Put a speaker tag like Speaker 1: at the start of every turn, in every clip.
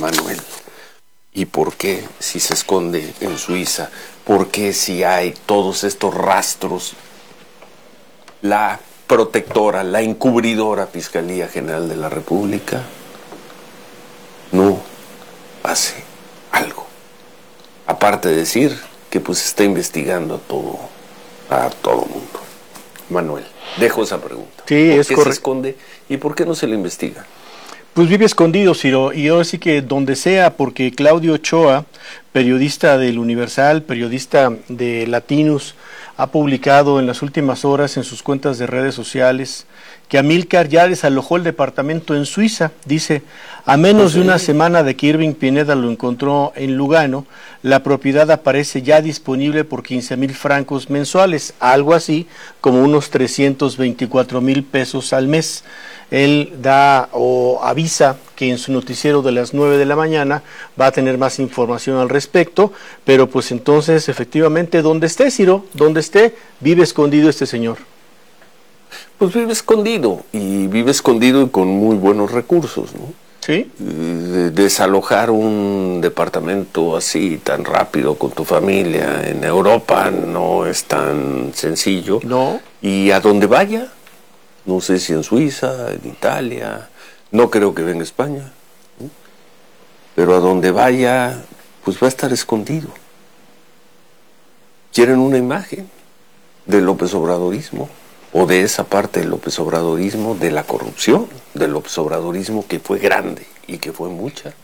Speaker 1: Manuel. ¿Y por qué si se esconde en Suiza? ¿Por qué si hay todos estos rastros? La protectora, la encubridora Fiscalía General de la República no hace algo. Aparte de decir que pues está investigando a todo mundo. Manuel, dejo esa pregunta.
Speaker 2: Sí, es correcto.
Speaker 1: ¿Por qué se esconde y por qué no se le investiga?
Speaker 2: Pues vive escondido, Ciro, y ahora sí que donde sea, porque Claudio Ochoa, periodista del Universal, periodista de Latinus, ha publicado en las últimas horas en sus cuentas de redes sociales que Amílcar ya desalojó el departamento en Suiza. Dice, a menos de una semana de que Irving Pineda lo encontró en Lugano, la propiedad aparece ya disponible por 15,000 francos mensuales, algo así como unos 324,000 pesos al mes. Él da o avisa que en su noticiero de las 9 de la mañana va a tener más información al respecto, pero pues entonces efectivamente, donde esté, Ciro, donde esté, vive escondido este señor.
Speaker 1: Pues vive escondido, y con muy buenos recursos, ¿no?
Speaker 2: ¿Sí?
Speaker 1: Desalojar un departamento así tan rápido con tu familia en Europa no es tan sencillo.
Speaker 2: No.
Speaker 1: Y a donde vaya, no sé si en Suiza, en Italia, no creo que venga a España, ¿no? Pero a donde vaya, pues va a estar escondido. ¿Quieren una imagen del López Obradorismo? O de esa parte del López Obradorismo, de la corrupción, del López Obradorismo que fue grande y que fue mucha.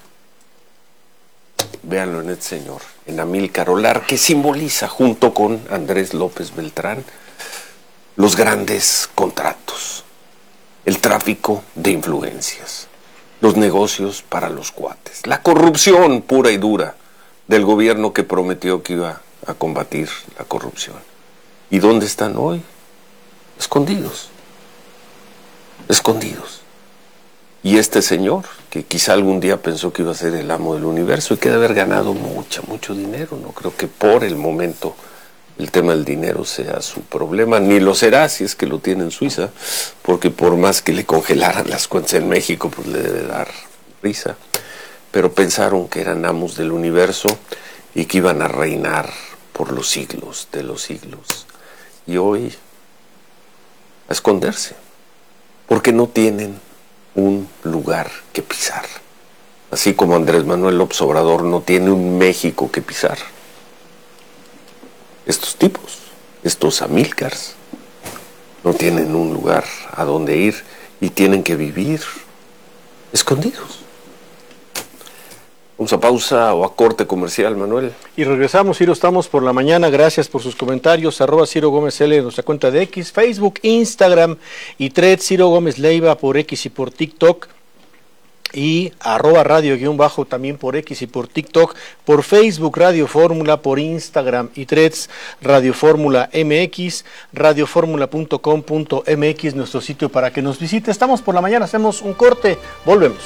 Speaker 1: Véanlo en este señor, en Amílcar Olar, que simboliza junto con Andrés López Beltrán los grandes contratos, el tráfico de influencias, los negocios para los cuates, la corrupción pura y dura del gobierno que prometió que iba a combatir la corrupción. ¿Y dónde están hoy? Escondidos. Y este señor, que quizá algún día pensó que iba a ser el amo del universo y que debe haber ganado mucho dinero, no creo que por el momento el tema del dinero sea su problema, ni lo será si es que lo tiene en Suiza, porque por más que le congelaran las cuentas en México, pues le debe dar risa. Pero pensaron que eran amos del universo y que iban a reinar por los siglos de los siglos. Y hoy a esconderse, porque no tienen un lugar que pisar. Así como Andrés Manuel López Obrador no tiene un México que pisar. Estos tipos, estos Amílcars, no tienen un lugar a donde ir y tienen que vivir escondidos. Vamos a pausa o a corte comercial, Manuel.
Speaker 2: Y regresamos, Ciro, estamos por la mañana. Gracias por sus comentarios. @Ciro Gómez L en nuestra cuenta de X, Facebook, Instagram y Threads, Ciro Gómez Leiva por X y por TikTok. Y @radio_ también por X y por TikTok, por Facebook Radio Fórmula, por Instagram y Threads Radio Fórmula MX, radioformula.com.mx, nuestro sitio para que nos visite. Estamos por la mañana, hacemos un corte, volvemos.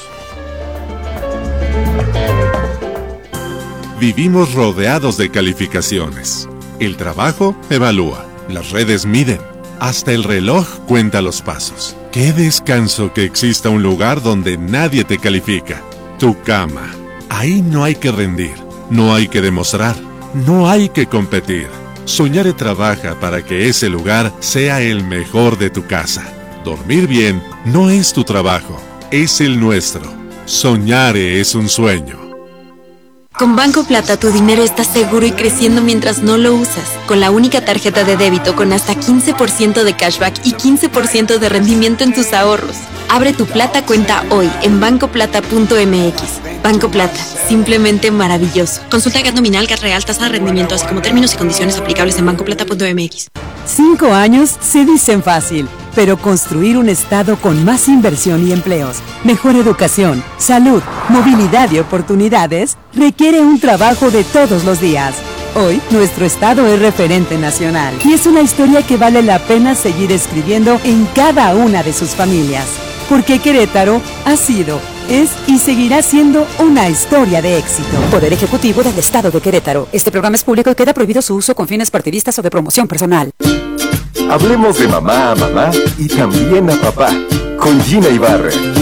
Speaker 3: Vivimos rodeados de calificaciones. El trabajo evalúa, las redes miden, hasta el reloj cuenta los pasos. Qué descanso que exista un lugar donde nadie te califica. Tu cama. Ahí no hay que rendir, no hay que demostrar, no hay que competir. Soñare trabaja para que ese lugar sea el mejor de tu casa. Dormir bien no es tu trabajo, es el nuestro. Soñare es un sueño.
Speaker 4: Con Banco Plata tu dinero está seguro y creciendo mientras no lo usas. Con la única tarjeta de débito con hasta 15% de cashback y 15% de rendimiento en tus ahorros. Abre tu Plata cuenta hoy en bancoplata.mx. Banco Plata, simplemente maravilloso. Consulta GAT nominal, GAT real, tasa de rendimiento, así como términos y condiciones aplicables en bancoplata.mx.
Speaker 5: 5 años se dicen fácil, pero construir un estado con más inversión y empleos, mejor educación, salud, movilidad y oportunidades requiere un trabajo de todos los días. Hoy, nuestro estado es referente nacional y es una historia que vale la pena seguir escribiendo en cada una de sus familias. Porque Querétaro ha sido, es y seguirá siendo una historia de éxito.
Speaker 6: Poder Ejecutivo del Estado de Querétaro. Este programa es público y queda prohibido su uso con fines partidistas o de promoción personal.
Speaker 7: Hablemos de mamá a mamá y también a papá, con Gina Ibarra.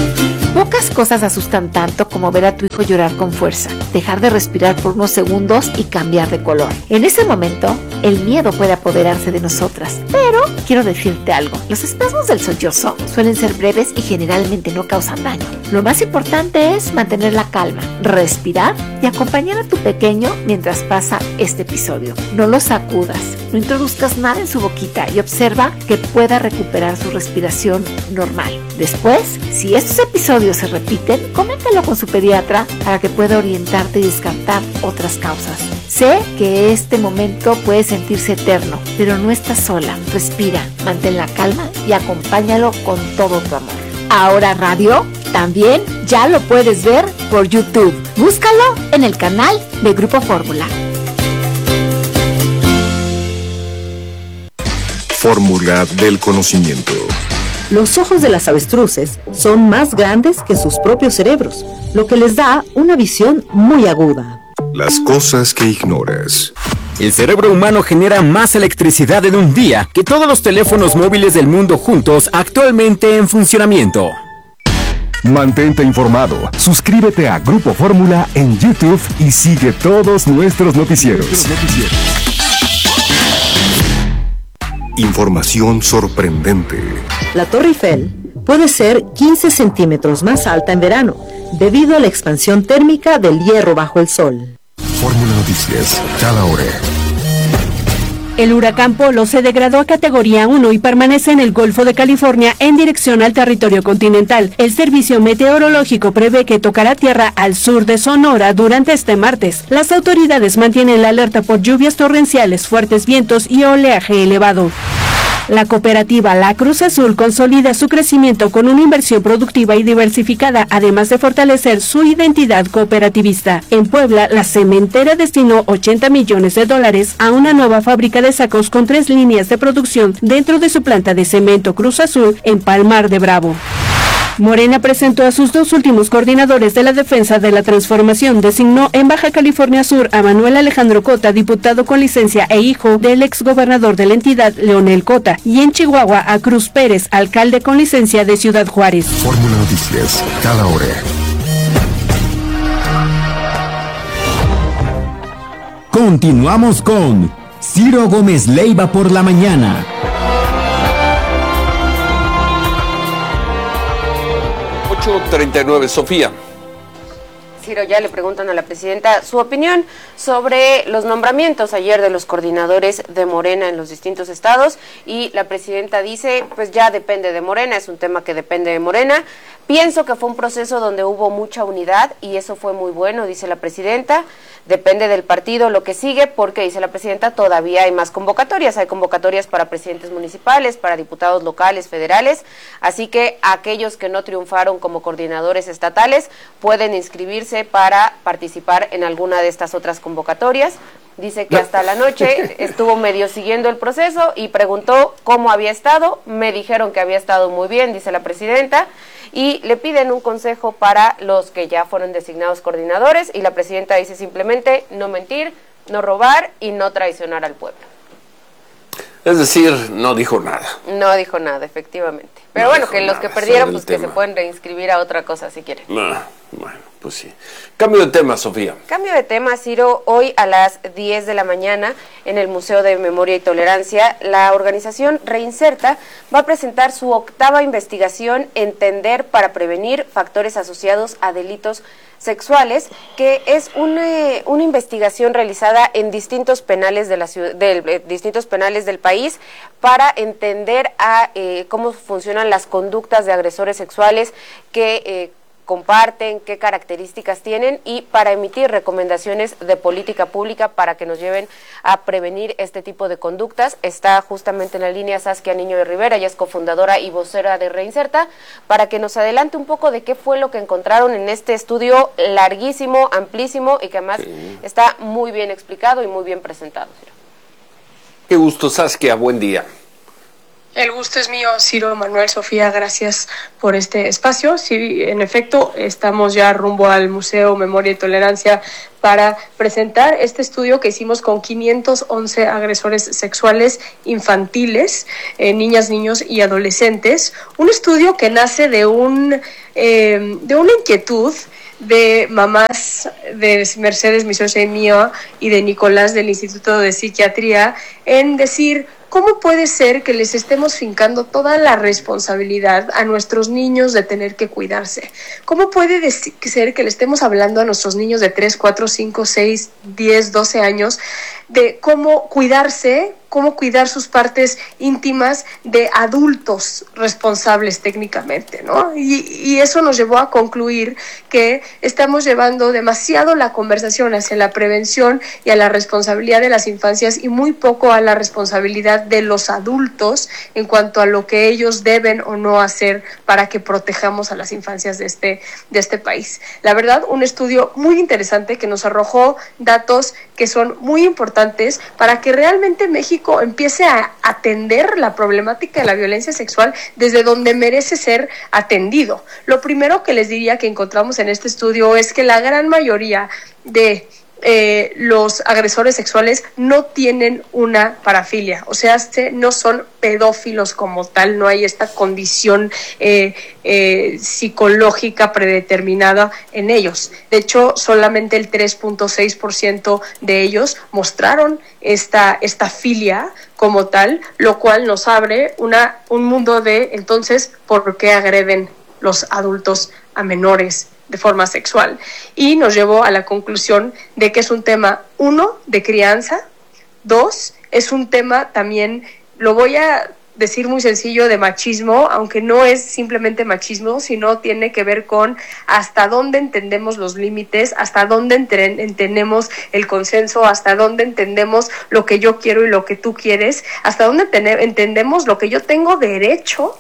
Speaker 7: Pocas cosas asustan tanto como ver a tu hijo llorar con fuerza, dejar de respirar por unos segundos y cambiar de color. En ese momento, el miedo puede apoderarse de nosotras. Pero quiero decirte algo, los espasmos del sollozo suelen ser breves y generalmente no causan daño. Lo más importante es mantener la calma, respirar y acompañar a tu pequeño mientras pasa este episodio. No lo sacudas, no introduzcas nada en su boquita y observa que pueda recuperar su respiración normal. Después, si estos episodios se repiten, coméntalo con su pediatra para que pueda orientarte y descartar otras causas. Sé que este momento puede sentirse eterno, pero no estás sola. Respira, mantén la calma y acompáñalo con todo tu amor. Ahora Radio también ya lo puedes ver por YouTube. Búscalo en el canal de Grupo Fórmula.
Speaker 8: Fórmula del conocimiento.
Speaker 9: Los ojos de las avestruces son más grandes que sus propios cerebros, lo que les da una visión muy aguda.
Speaker 8: Las cosas que ignoras.
Speaker 10: El cerebro humano genera más electricidad en un día que todos los teléfonos móviles del mundo juntos actualmente en funcionamiento.
Speaker 11: Mantente informado, suscríbete a Grupo Fórmula en YouTube y sigue todos nuestros noticieros.
Speaker 8: Información sorprendente.
Speaker 9: La Torre Eiffel puede ser 15 centímetros más alta en verano, debido a la expansión térmica del hierro bajo el sol.
Speaker 8: Fórmula Noticias, cada hora.
Speaker 12: El huracán Polo se degradó a categoría 1 y permanece en el Golfo de California en dirección al territorio continental. El servicio meteorológico prevé que tocará tierra al sur de Sonora durante este martes. Las autoridades mantienen la alerta por lluvias torrenciales, fuertes vientos y oleaje elevado. La cooperativa La Cruz Azul consolida su crecimiento con una inversión productiva y diversificada, además de fortalecer su identidad cooperativista. En Puebla, la cementera destinó $80 millones a una nueva fábrica de sacos con 3 líneas de producción dentro de su planta de cemento Cruz Azul en Palmar de Bravo. Morena presentó a sus 2 últimos coordinadores de la defensa de la transformación. Designó en Baja California Sur a Manuel Alejandro Cota, diputado con licencia e hijo del exgobernador de la entidad, Leonel Cota, y en Chihuahua a Cruz Pérez, alcalde con licencia de Ciudad Juárez.
Speaker 8: Fórmula Noticias, cada hora.
Speaker 10: Continuamos con Ciro Gómez Leiva por la mañana.
Speaker 1: 8:39, Sofía.
Speaker 13: Ciro, ya le preguntan a la presidenta su opinión sobre los nombramientos ayer de los coordinadores de Morena en los distintos estados, y la presidenta dice, pues ya depende de Morena, es un tema que depende de Morena. Pienso que fue un proceso donde hubo mucha unidad y eso fue muy bueno, dice la presidenta. Depende del partido lo que sigue, porque, dice la presidenta, todavía hay más convocatorias. Hay convocatorias para presidentes municipales, para diputados locales, federales. Así que aquellos que no triunfaron como coordinadores estatales pueden inscribirse para participar en alguna de estas otras convocatorias. Dice que hasta la noche estuvo medio siguiendo el proceso y preguntó cómo había estado. Me dijeron que había estado muy bien, dice la presidenta, y le piden un consejo para los que ya fueron designados coordinadores, y la presidenta dice simplemente no mentir, no robar y no traicionar al pueblo.
Speaker 1: Es decir, no dijo nada.
Speaker 13: No dijo nada, efectivamente. Pero
Speaker 1: no
Speaker 13: bueno, que los que perdieron, pues que
Speaker 1: tema.
Speaker 13: se pueden reinscribir a otra cosa si quieren.
Speaker 1: Bueno, pues sí. Cambio de tema, Sofía.
Speaker 13: Cambio de tema, Ciro. Hoy a las 10 de la mañana en el Museo de Memoria y Tolerancia, la organización Reinserta va a presentar su 8ª investigación Entender para prevenir factores asociados a delitos sexuales, que es una investigación realizada en distintos penales de la ciudad, distintos penales del país, para entender cómo funcionan las conductas de agresores sexuales que comparten, qué características tienen, y para emitir recomendaciones de política pública para que nos lleven a prevenir este tipo de conductas. Está justamente en la línea Saskia Niño de Rivera, ella es cofundadora y vocera de Reinserta, para que nos adelante un poco de qué fue lo que encontraron en este estudio larguísimo, amplísimo, y que además está muy bien explicado y muy bien presentado.
Speaker 1: Qué gusto, Saskia, buen día.
Speaker 14: El gusto es mío, Ciro, Manuel, Sofía, gracias por este espacio. Sí, en efecto, estamos ya rumbo al Museo Memoria y Tolerancia para presentar este estudio que hicimos con 511 agresores sexuales infantiles, niñas, niños y adolescentes. Un estudio que nace de una inquietud de mamás de Mercedes, mi socia y mía, y de Nicolás del Instituto de Psiquiatría, en decir, ¿cómo puede ser que les estemos fincando toda la responsabilidad a nuestros niños de tener que cuidarse? ¿Cómo puede ser que le estemos hablando a nuestros niños de 3, 4, 5, 6, 10, 12 años de cómo cuidarse, cómo cuidar sus partes íntimas de adultos responsables técnicamente, ¿no? Y eso nos llevó a concluir que estamos llevando demasiado la conversación hacia la prevención y a la responsabilidad de las infancias y muy poco a la responsabilidad de los adultos en cuanto a lo que ellos deben o no hacer para que protejamos a las infancias de este país. La verdad, un estudio muy interesante que nos arrojó datos que son muy importantes para que realmente México empiece a atender la problemática de la violencia sexual desde donde merece ser atendido. Lo primero que les diría que encontramos en este estudio es que la gran mayoría de los agresores sexuales no tienen una parafilia, o sea, no son pedófilos como tal, no hay esta condición psicológica predeterminada en ellos. De hecho, solamente el 3.6% de ellos mostraron esta filia como tal, lo cual nos abre un mundo de, entonces, ¿por qué agreden los adultos a menores de forma sexual? Y nos llevó a la conclusión de que es un tema, 1, de crianza, 2, es un tema también, lo voy a decir muy sencillo, de machismo, aunque no es simplemente machismo, sino tiene que ver con hasta dónde entendemos los límites, hasta dónde entendemos el consenso, hasta dónde entendemos lo que yo quiero y lo que tú quieres, hasta dónde entendemos lo que yo tengo derecho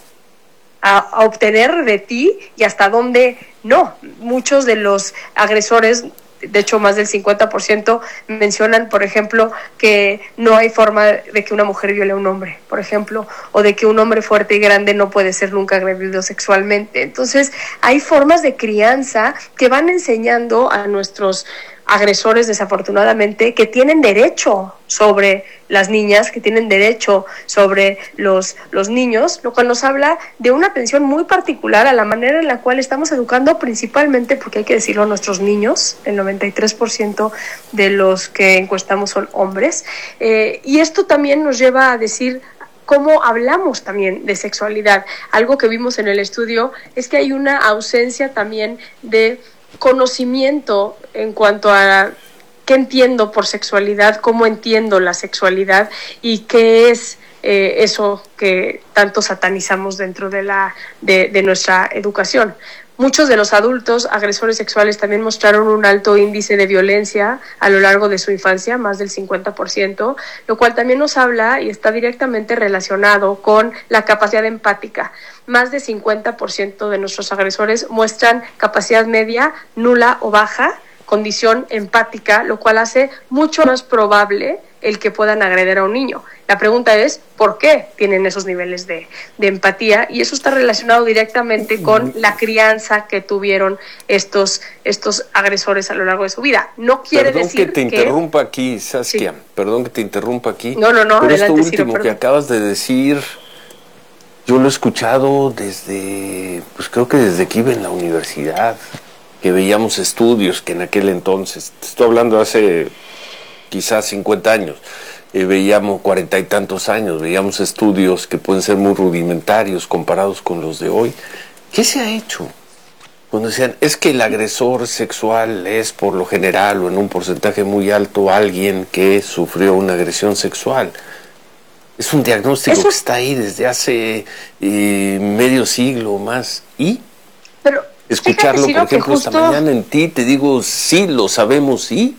Speaker 14: a obtener de ti y hasta dónde no. Muchos de los agresores, de hecho más del 50%, mencionan, por ejemplo, que no hay forma de que una mujer viole a un hombre, por ejemplo, o de que un hombre fuerte y grande no puede ser nunca agredido sexualmente. Entonces, hay formas de crianza que van enseñando a nuestros agresores, desafortunadamente, que tienen derecho sobre las niñas, que tienen derecho sobre los niños, lo cual nos habla de una atención muy particular a la manera en la cual estamos educando principalmente, porque hay que decirlo, a nuestros niños. El 93% de los que encuestamos son hombres, y esto también nos lleva a decir cómo hablamos también de sexualidad. Algo que vimos en el estudio es que hay una ausencia también de conocimiento en cuanto a qué entiendo por sexualidad, cómo entiendo la sexualidad y qué es eso que tanto satanizamos dentro de nuestra educación. Muchos de los adultos agresores sexuales también mostraron un alto índice de violencia a lo largo de su infancia, más del 50%, lo cual también nos habla y está directamente relacionado con la capacidad empática. Más de 50% de nuestros agresores muestran capacidad media, nula o baja, condición empática, lo cual hace mucho más probable el que puedan agredir a un niño. La pregunta es, ¿por qué tienen esos niveles de empatía? Y eso está relacionado directamente con la crianza que tuvieron estos agresores a lo largo de su vida. No quiere decir
Speaker 1: que te interrumpa aquí, Saskia. Sí. Perdón que te interrumpa aquí.
Speaker 14: No.
Speaker 1: Pero
Speaker 14: adelante,
Speaker 1: esto último
Speaker 14: Ciro,
Speaker 1: que acabas de decir, yo lo he escuchado desde, pues creo que desde que iba en la universidad, que veíamos estudios que en aquel entonces, te estoy hablando hace quizás 50 años, veíamos 40 y tantos años, veíamos estudios que pueden ser muy rudimentarios comparados con los de hoy. ¿Qué se ha hecho? Cuando decían, es que el agresor sexual es por lo general o en un porcentaje muy alto alguien que sufrió una agresión sexual. Es un diagnóstico que está ahí desde hace medio siglo o más. ¿Y?
Speaker 14: Pero
Speaker 1: escucharlo, por ejemplo, esta mañana en ti, te digo, sí, lo sabemos, ¿y?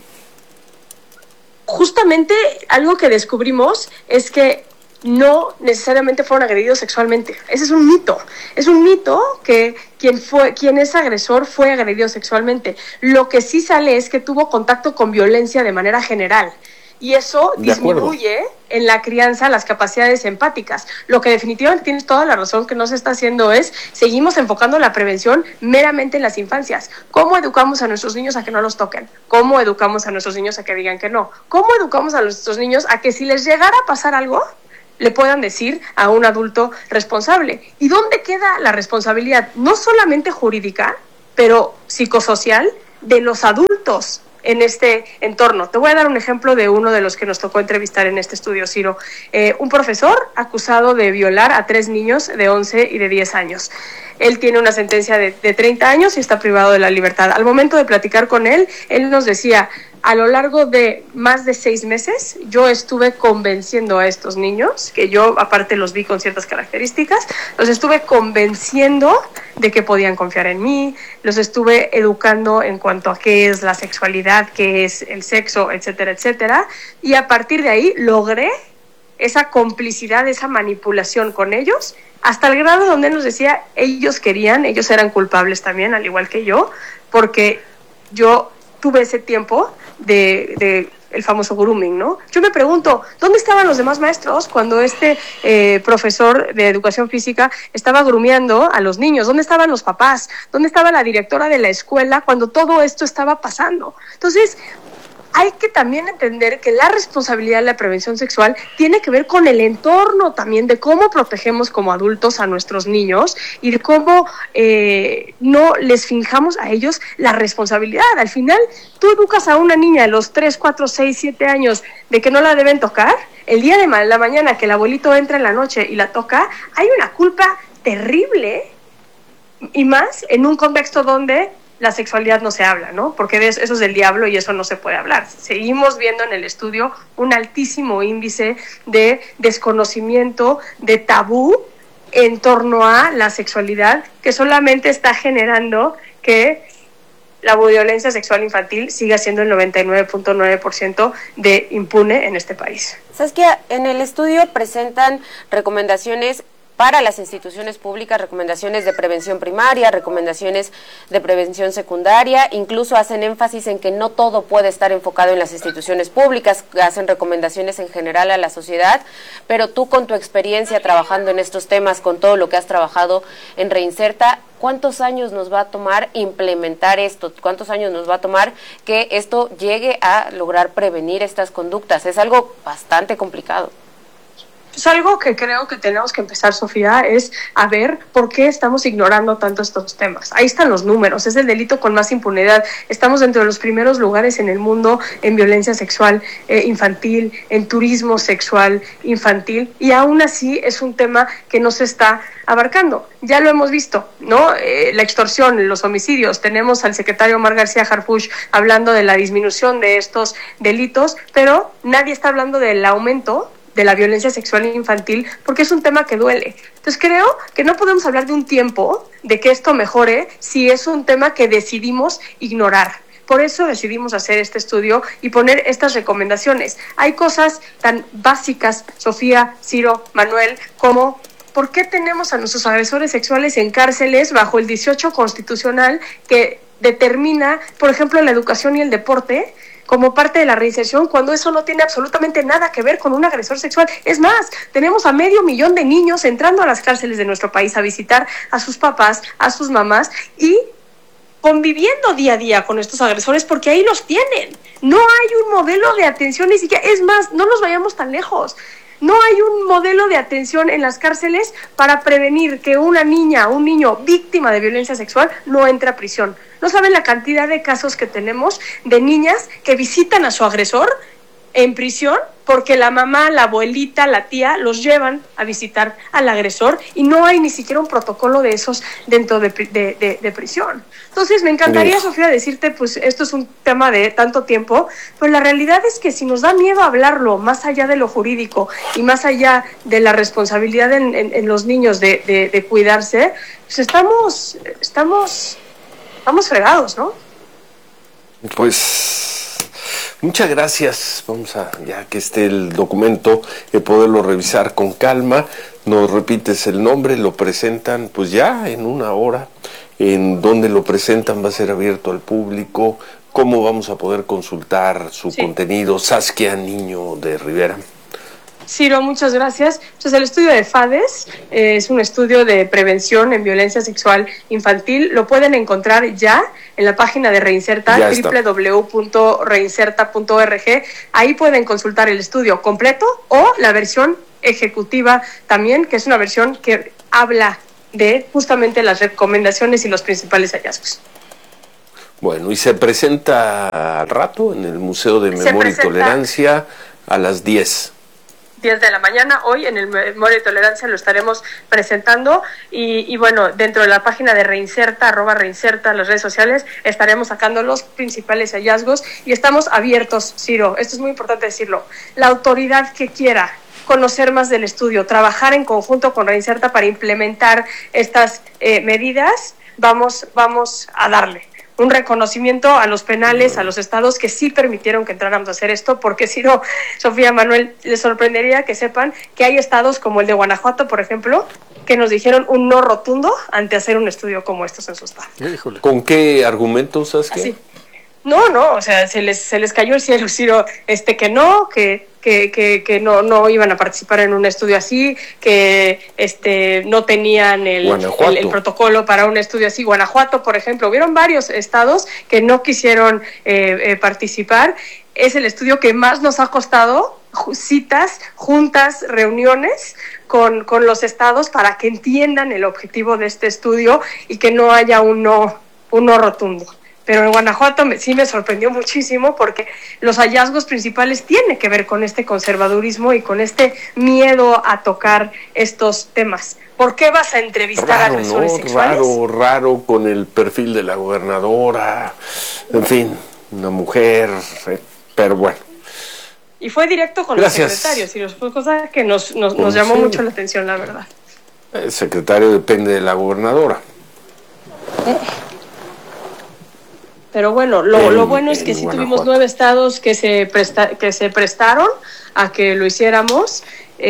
Speaker 14: Justamente algo que descubrimos es que no necesariamente fueron agredidos sexualmente. Ese es un mito. Es un mito que quien es agresor fue agredido sexualmente. Lo que sí sale es que tuvo contacto con violencia de manera general. y eso disminuye en la crianza las capacidades empáticas. Lo que definitivamente tienes toda la razón que no se está haciendo es, seguimos enfocando la prevención meramente en las infancias. ¿Cómo educamos a nuestros niños a que no los toquen? ¿Cómo educamos a nuestros niños a que digan que no? ¿Cómo educamos a nuestros niños a que si les llegara a pasar algo, le puedan decir a un adulto responsable? ¿Y dónde queda la responsabilidad? No solamente jurídica, pero psicosocial de los adultos en este entorno. Te voy a dar un ejemplo de uno de los que nos tocó entrevistar en este estudio, Ciro. Un profesor acusado de violar a 3 niños de 11 y de 10 años. Él tiene una sentencia de 30 años y está privado de la libertad. Al momento de platicar con él nos decía, a lo largo de más de 6 meses, yo estuve convenciendo a estos niños, que yo aparte los vi con ciertas características, los estuve convenciendo de que podían confiar en mí, los estuve educando en cuanto a qué es la sexualidad, qué es el sexo, etcétera, etcétera, y a partir de ahí logré esa complicidad, esa manipulación con ellos, hasta el grado donde él nos decía, ellos eran culpables también, al igual que yo, porque yo tuve ese tiempo de el famoso grooming, ¿no? Yo me pregunto, ¿dónde estaban los demás maestros cuando este profesor de educación física estaba groomeando a los niños? ¿Dónde estaban los papás? ¿Dónde estaba la directora de la escuela cuando todo esto estaba pasando? Entonces, hay que también entender que la responsabilidad de la prevención sexual tiene que ver con el entorno también, de cómo protegemos como adultos a nuestros niños y de cómo no les finjamos a ellos la responsabilidad. Al final, tú educas a una niña de los 3, 4, 6, 7 años de que no la deben tocar, el día de la mañana que el abuelito entra en la noche y la toca, hay una culpa terrible, y más en un contexto donde la sexualidad no se habla, ¿no? Porque eso es del diablo y eso no se puede hablar. Seguimos viendo en el estudio un altísimo índice de desconocimiento, de tabú en torno a la sexualidad, que solamente está generando que la violencia sexual infantil siga siendo el 99.9% de impune en este país.
Speaker 13: Saskia, en el estudio presentan recomendaciones para las instituciones públicas, recomendaciones de prevención primaria, recomendaciones de prevención secundaria, incluso hacen énfasis en que no todo puede estar enfocado en las instituciones públicas, hacen recomendaciones en general a la sociedad, pero tú con tu experiencia trabajando en estos temas, con todo lo que has trabajado en Reinserta, ¿cuántos años nos va a tomar implementar esto? ¿Cuántos años nos va a tomar que esto llegue a lograr prevenir estas conductas? Es algo bastante complicado.
Speaker 14: Pues algo que creo que tenemos que empezar, Sofía, es a ver por qué estamos ignorando tanto estos temas. Ahí están los números, es el delito con más impunidad. Estamos dentro de los primeros lugares en el mundo en violencia sexual infantil, en turismo sexual infantil, y aún así es un tema que no se está abarcando. Ya lo hemos visto, ¿no? La extorsión, los homicidios. Tenemos al secretario Omar García Harfuch hablando de la disminución de estos delitos, pero nadie está hablando del aumento de la violencia sexual infantil, porque es un tema que duele. Entonces creo que no podemos hablar de un tiempo de que esto mejore si es un tema que decidimos ignorar. Por eso decidimos hacer este estudio y poner estas recomendaciones. Hay cosas tan básicas, Sofía, Ciro, Manuel, como ¿por qué tenemos a nuestros agresores sexuales en cárceles bajo el 18 constitucional que determina, por ejemplo, la educación y el deporte como parte de la reinserción, cuando eso no tiene absolutamente nada que ver con un agresor sexual? Es más, tenemos a 500,000 de niños entrando a las cárceles de nuestro país a visitar a sus papás, a sus mamás y conviviendo día a día con estos agresores, porque ahí los tienen. No hay un modelo de atención ni siquiera, es más, no nos vayamos tan lejos. No hay un modelo de atención en las cárceles para prevenir que una niña o un niño víctima de violencia sexual no entre a prisión. No saben la cantidad de casos que tenemos de niñas que visitan a su agresor en prisión porque la mamá, la abuelita, la tía los llevan a visitar al agresor y no hay ni siquiera un protocolo de esos dentro de prisión. Entonces me encantaría, Sofía, decirte, pues esto es un tema de tanto tiempo, pero la realidad es que si nos da miedo hablarlo más allá de lo jurídico y más allá de la responsabilidad en los niños de cuidarse, pues estamos fregados, ¿no?
Speaker 1: Pues muchas gracias. Vamos a, ya que esté el documento, poderlo revisar con calma. Nos repites el nombre, lo presentan pues ya en 1 hora. En donde lo presentan va a ser abierto al público, ¿Cómo vamos a poder consultar su contenido? Saskia Niño de Rivera.
Speaker 14: Ciro, muchas gracias. Entonces, el estudio de FADES es un estudio de prevención en violencia sexual infantil. Lo pueden encontrar ya en la página de Reinserta, www.reinserta.org. Ahí pueden consultar el estudio completo o la versión ejecutiva también, que es una versión que habla de justamente las recomendaciones y los principales hallazgos.
Speaker 1: Bueno, y se presenta al rato en el Museo de Memoria y Tolerancia a las 10.
Speaker 14: 10 de la mañana, hoy en el Memoria y Tolerancia lo estaremos presentando y bueno, dentro de la página de Reinserta, @Reinserta, las redes sociales, estaremos sacando los principales hallazgos y estamos abiertos, Ciro, esto es muy importante decirlo, la autoridad que quiera conocer más del estudio, trabajar en conjunto con Reinserta para implementar estas medidas, vamos a darle un reconocimiento a los penales, a los estados que sí permitieron que entráramos a hacer esto, porque si no, Sofía, Manuel, les sorprendería que sepan que hay estados como el de Guanajuato, por ejemplo, que nos dijeron un no rotundo ante hacer un estudio como estos en su estado.
Speaker 1: ¿Con qué argumentos, Saskia?
Speaker 14: Así. No, o sea, se les cayó el cielo, Ciro, que no, que no iban a participar en un estudio así, que no tenían el protocolo para un estudio así. Guanajuato, por ejemplo, hubieron varios estados que no quisieron participar. Es el estudio que más nos ha costado, citas, juntas, reuniones con los estados para que entiendan el objetivo de este estudio y que no haya un no rotundo. Pero en Guanajuato sí me sorprendió muchísimo porque los hallazgos principales tienen que ver con este conservadurismo y con este miedo a tocar estos temas. ¿Por qué vas a entrevistar a agresores sexuales?
Speaker 1: Raro con el perfil de la gobernadora, en fin, una mujer, pero bueno.
Speaker 14: Y fue directo con los secretarios, y fue cosa que nos llamó mucho la atención, la verdad.
Speaker 1: El secretario depende de la gobernadora.
Speaker 14: Pero bueno, lo bueno es que sí tuvimos 9 estados que se prestaron a que lo hiciéramos.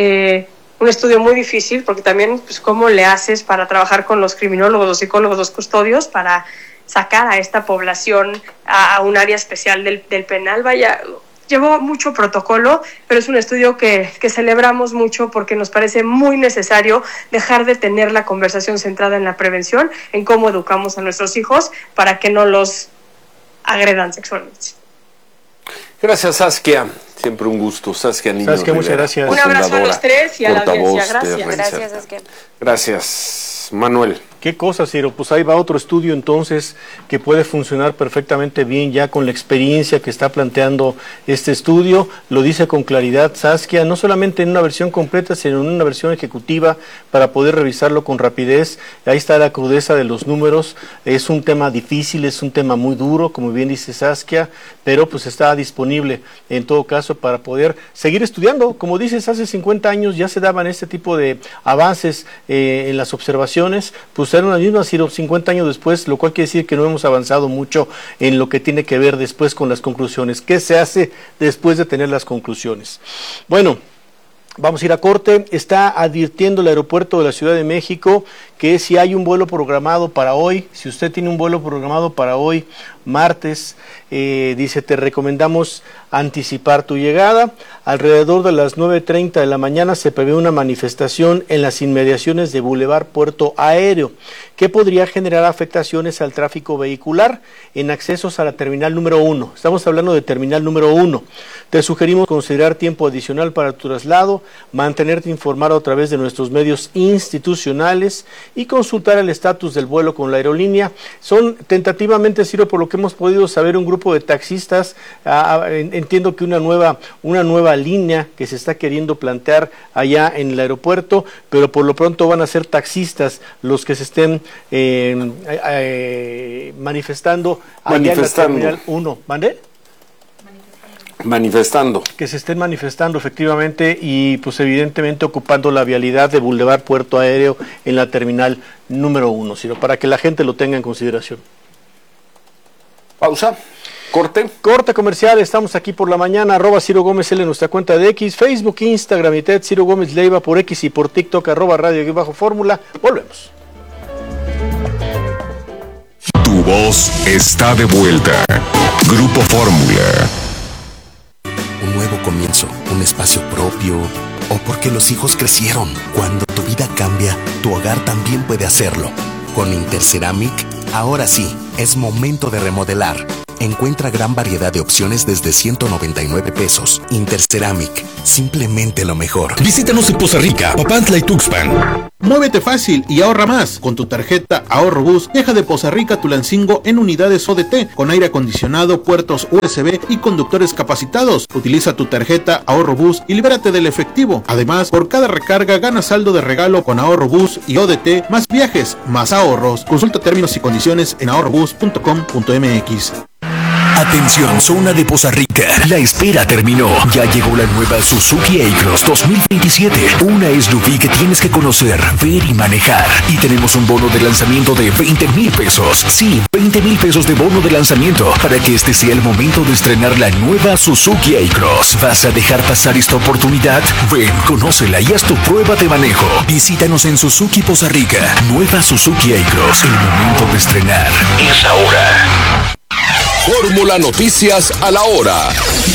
Speaker 14: Un estudio muy difícil, porque también, pues, ¿cómo le haces para trabajar con los criminólogos, los psicólogos, los custodios, para sacar a esta población a un área especial del penal? Vaya, llevó mucho protocolo, pero es un estudio que celebramos mucho porque nos parece muy necesario dejar de tener la conversación centrada en la prevención, en cómo educamos a nuestros hijos para que no los agredan sexualmente.
Speaker 1: Gracias, Saskia. Siempre un gusto. Saskia Niño.
Speaker 2: Saskia, muchas gracias.
Speaker 14: Un abrazo a los tres y a la audiencia. Gracias.
Speaker 13: Gracias, Saskia.
Speaker 1: Gracias, Manuel.
Speaker 2: ¿Qué cosa, Ciro? Pues ahí va otro estudio entonces que puede funcionar perfectamente bien ya con la experiencia que está planteando este estudio. Lo dice con claridad Saskia, no solamente en una versión completa, sino en una versión ejecutiva para poder revisarlo con rapidez. Ahí está la crudeza de los números. Es un tema difícil, es un tema muy duro, como bien dice Saskia, pero pues está disponible en todo caso para poder seguir estudiando. Como dices, hace 50 años ya se daban este tipo de avances en las observaciones, pues eran las mismas 50 años después, lo cual quiere decir que no hemos avanzado mucho en lo que tiene que ver después con las conclusiones. ¿Qué se hace después de tener las conclusiones? Bueno, vamos a ir a corte. Está advirtiendo el aeropuerto de la Ciudad de México que si hay un vuelo programado para hoy, si usted tiene un vuelo programado para hoy, martes, dice, te recomendamos anticipar tu llegada. Alrededor de las 9:30 de la mañana se prevé una manifestación en las inmediaciones de Boulevard Puerto Aéreo, que podría generar afectaciones al tráfico vehicular en accesos a la terminal número 1. Estamos hablando de terminal número 1. Te sugerimos considerar tiempo adicional para tu traslado, mantenerte informado a través de nuestros medios institucionales y consultar el estatus del vuelo con la aerolínea. Son tentativamente, Ciro, por lo que hemos podido saber, un grupo de taxistas, entiendo que una nueva línea que se está queriendo plantear allá en el aeropuerto, pero por lo pronto van a ser taxistas los que se estén manifestando allá en la terminal 1. ¿Mande?
Speaker 1: Manifestando.
Speaker 2: Que se estén manifestando efectivamente y pues evidentemente ocupando la vialidad de Boulevard Puerto Aéreo en la terminal número 1, sino para que la gente lo tenga en consideración.
Speaker 1: Pausa.
Speaker 2: Corte comercial, estamos aquí por la mañana, @Ciro Gómez L en nuestra cuenta de X, Facebook, Instagram y TED, Ciro Gómez Leiva por X y por TikTok, @Radio_Fórmula. Volvemos.
Speaker 8: Tu voz está de vuelta. Grupo Fórmula.
Speaker 15: Un nuevo comienzo, un espacio propio, o porque los hijos crecieron. Cuando tu vida cambia, tu hogar también puede hacerlo. Con Interceramic, ahora sí, es momento de remodelar. Encuentra gran variedad de opciones desde 199 pesos. Interceramic, simplemente lo mejor.
Speaker 16: Visítanos en Poza Rica, Papantla y Tuxpan.
Speaker 17: Muévete fácil y ahorra más. Con tu tarjeta Ahorro Bus, deja de Poza Rica Tulancingo en unidades ODT, con aire acondicionado, puertos USB y conductores capacitados. Utiliza tu tarjeta Ahorro Bus y libérate del efectivo. Además, por cada recarga gana saldo de regalo con Ahorro Bus y ODT, más viajes, más ahorros. Consulta términos y condiciones en ahorrobus.com.mx.
Speaker 16: Atención, zona de Poza Rica. La espera terminó. Ya llegó la nueva Suzuki A-Cross 2027. Una SUV que tienes que conocer, ver y manejar. Y tenemos un bono de lanzamiento de 20,000 pesos. Sí, 20,000 pesos de bono de lanzamiento para que este sea el momento de estrenar la nueva Suzuki A-Cross. ¿Vas a dejar pasar esta oportunidad? Ven, conócela y haz tu prueba de manejo. Visítanos en Suzuki Poza Rica. Nueva Suzuki A-Cross. El momento de estrenar es ahora.
Speaker 18: Fórmula Noticias a la hora.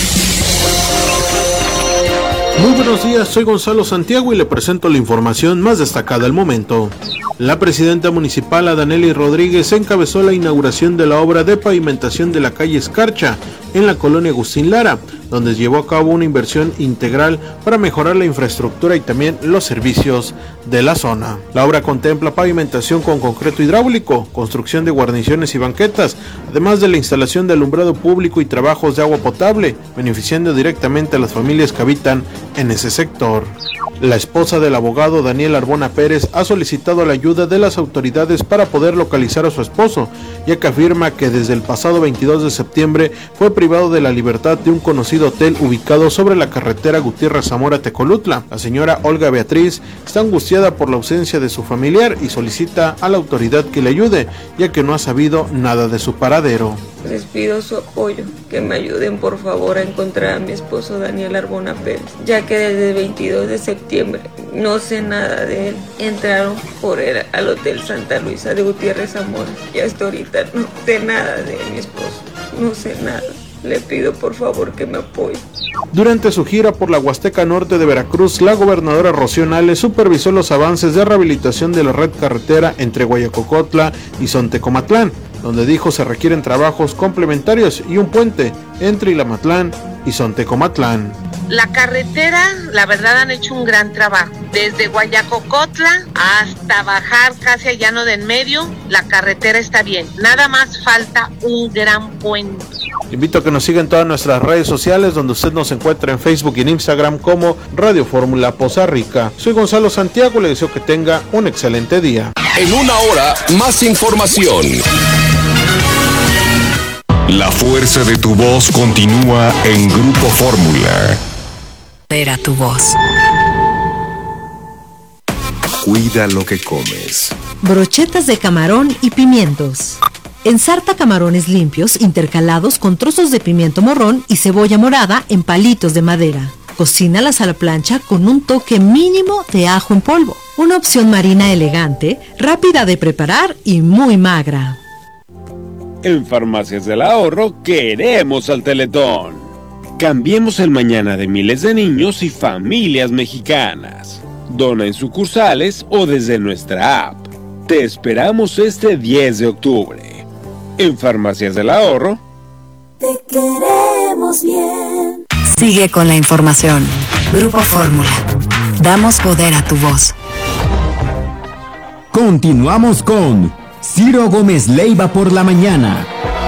Speaker 17: Muy buenos días, soy Gonzalo Santiago y le presento la información más destacada al momento. La presidenta municipal Adanely Rodríguez encabezó la inauguración de la obra de pavimentación de la calle Escarcha en la colonia Agustín Lara, donde llevó a cabo una inversión integral para mejorar la infraestructura y también los servicios de la zona. La obra contempla pavimentación con concreto hidráulico, construcción de guarniciones y banquetas, además de la instalación de alumbrado público y trabajos de agua potable, beneficiando directamente a las familias que habitan en ese sector. La esposa del abogado Daniel Arbona Pérez ha solicitado la ayuda de las autoridades para poder localizar a su esposo, ya que afirma que desde el pasado 22 de septiembre fue privado de la libertad de un conocido hotel ubicado sobre la carretera Gutiérrez Zamora-Tecolutla. La señora Olga Beatriz está angustiada por la ausencia de su familiar y solicita a la autoridad que le ayude, ya que no ha sabido nada de su paradero.
Speaker 19: Les pido su apoyo, que me ayuden por favor a encontrar a mi esposo Daniel Arbona Pérez, ya que desde el 22 de septiembre no sé nada de él. Entraron por él al Hotel Santa Luisa de Gutiérrez Zamora y hasta ahorita no sé nada de mi esposo, no sé nada. Le pido por favor que me apoye.
Speaker 17: Durante su gira por la Huasteca Norte de Veracruz, la gobernadora Rocío Nale supervisó los avances de rehabilitación de la red carretera entre Guayacocotla y Sontecomatlán, donde dijo se requieren trabajos complementarios y un puente entre Ilamatlán y Sontecomatlán.
Speaker 20: La carretera, la verdad, han hecho un gran trabajo. Desde Guayacocotla hasta bajar casi a Llano de en Medio, la carretera está bien. Nada más falta un gran puente.
Speaker 17: Invito a que nos sigan en todas nuestras redes sociales, donde usted nos encuentra en Facebook y en Instagram como Radio Fórmula Poza Rica. Soy Gonzalo Santiago, le deseo que tenga un excelente día.
Speaker 18: En una hora, más información.
Speaker 8: La fuerza de tu voz continúa en Grupo Fórmula.
Speaker 6: Era tu voz.
Speaker 8: Cuida lo que comes.
Speaker 9: Brochetas de camarón y pimientos. Ensarta camarones limpios intercalados con trozos de pimiento morrón y cebolla morada en palitos de madera. Cocínalas a la plancha con un toque mínimo de ajo en polvo. Una opción marina elegante, rápida de preparar y muy magra.
Speaker 10: En Farmacias del Ahorro queremos al Teletón. Cambiemos el mañana de miles de niños y familias mexicanas. Dona en sucursales o desde nuestra app. Te esperamos este 10 de octubre. En Farmacias del Ahorro.
Speaker 21: Te queremos bien.
Speaker 6: Sigue con la información. Grupo Fórmula. Damos poder a tu voz.
Speaker 22: Continuamos con Ciro Gómez Leiva por la mañana.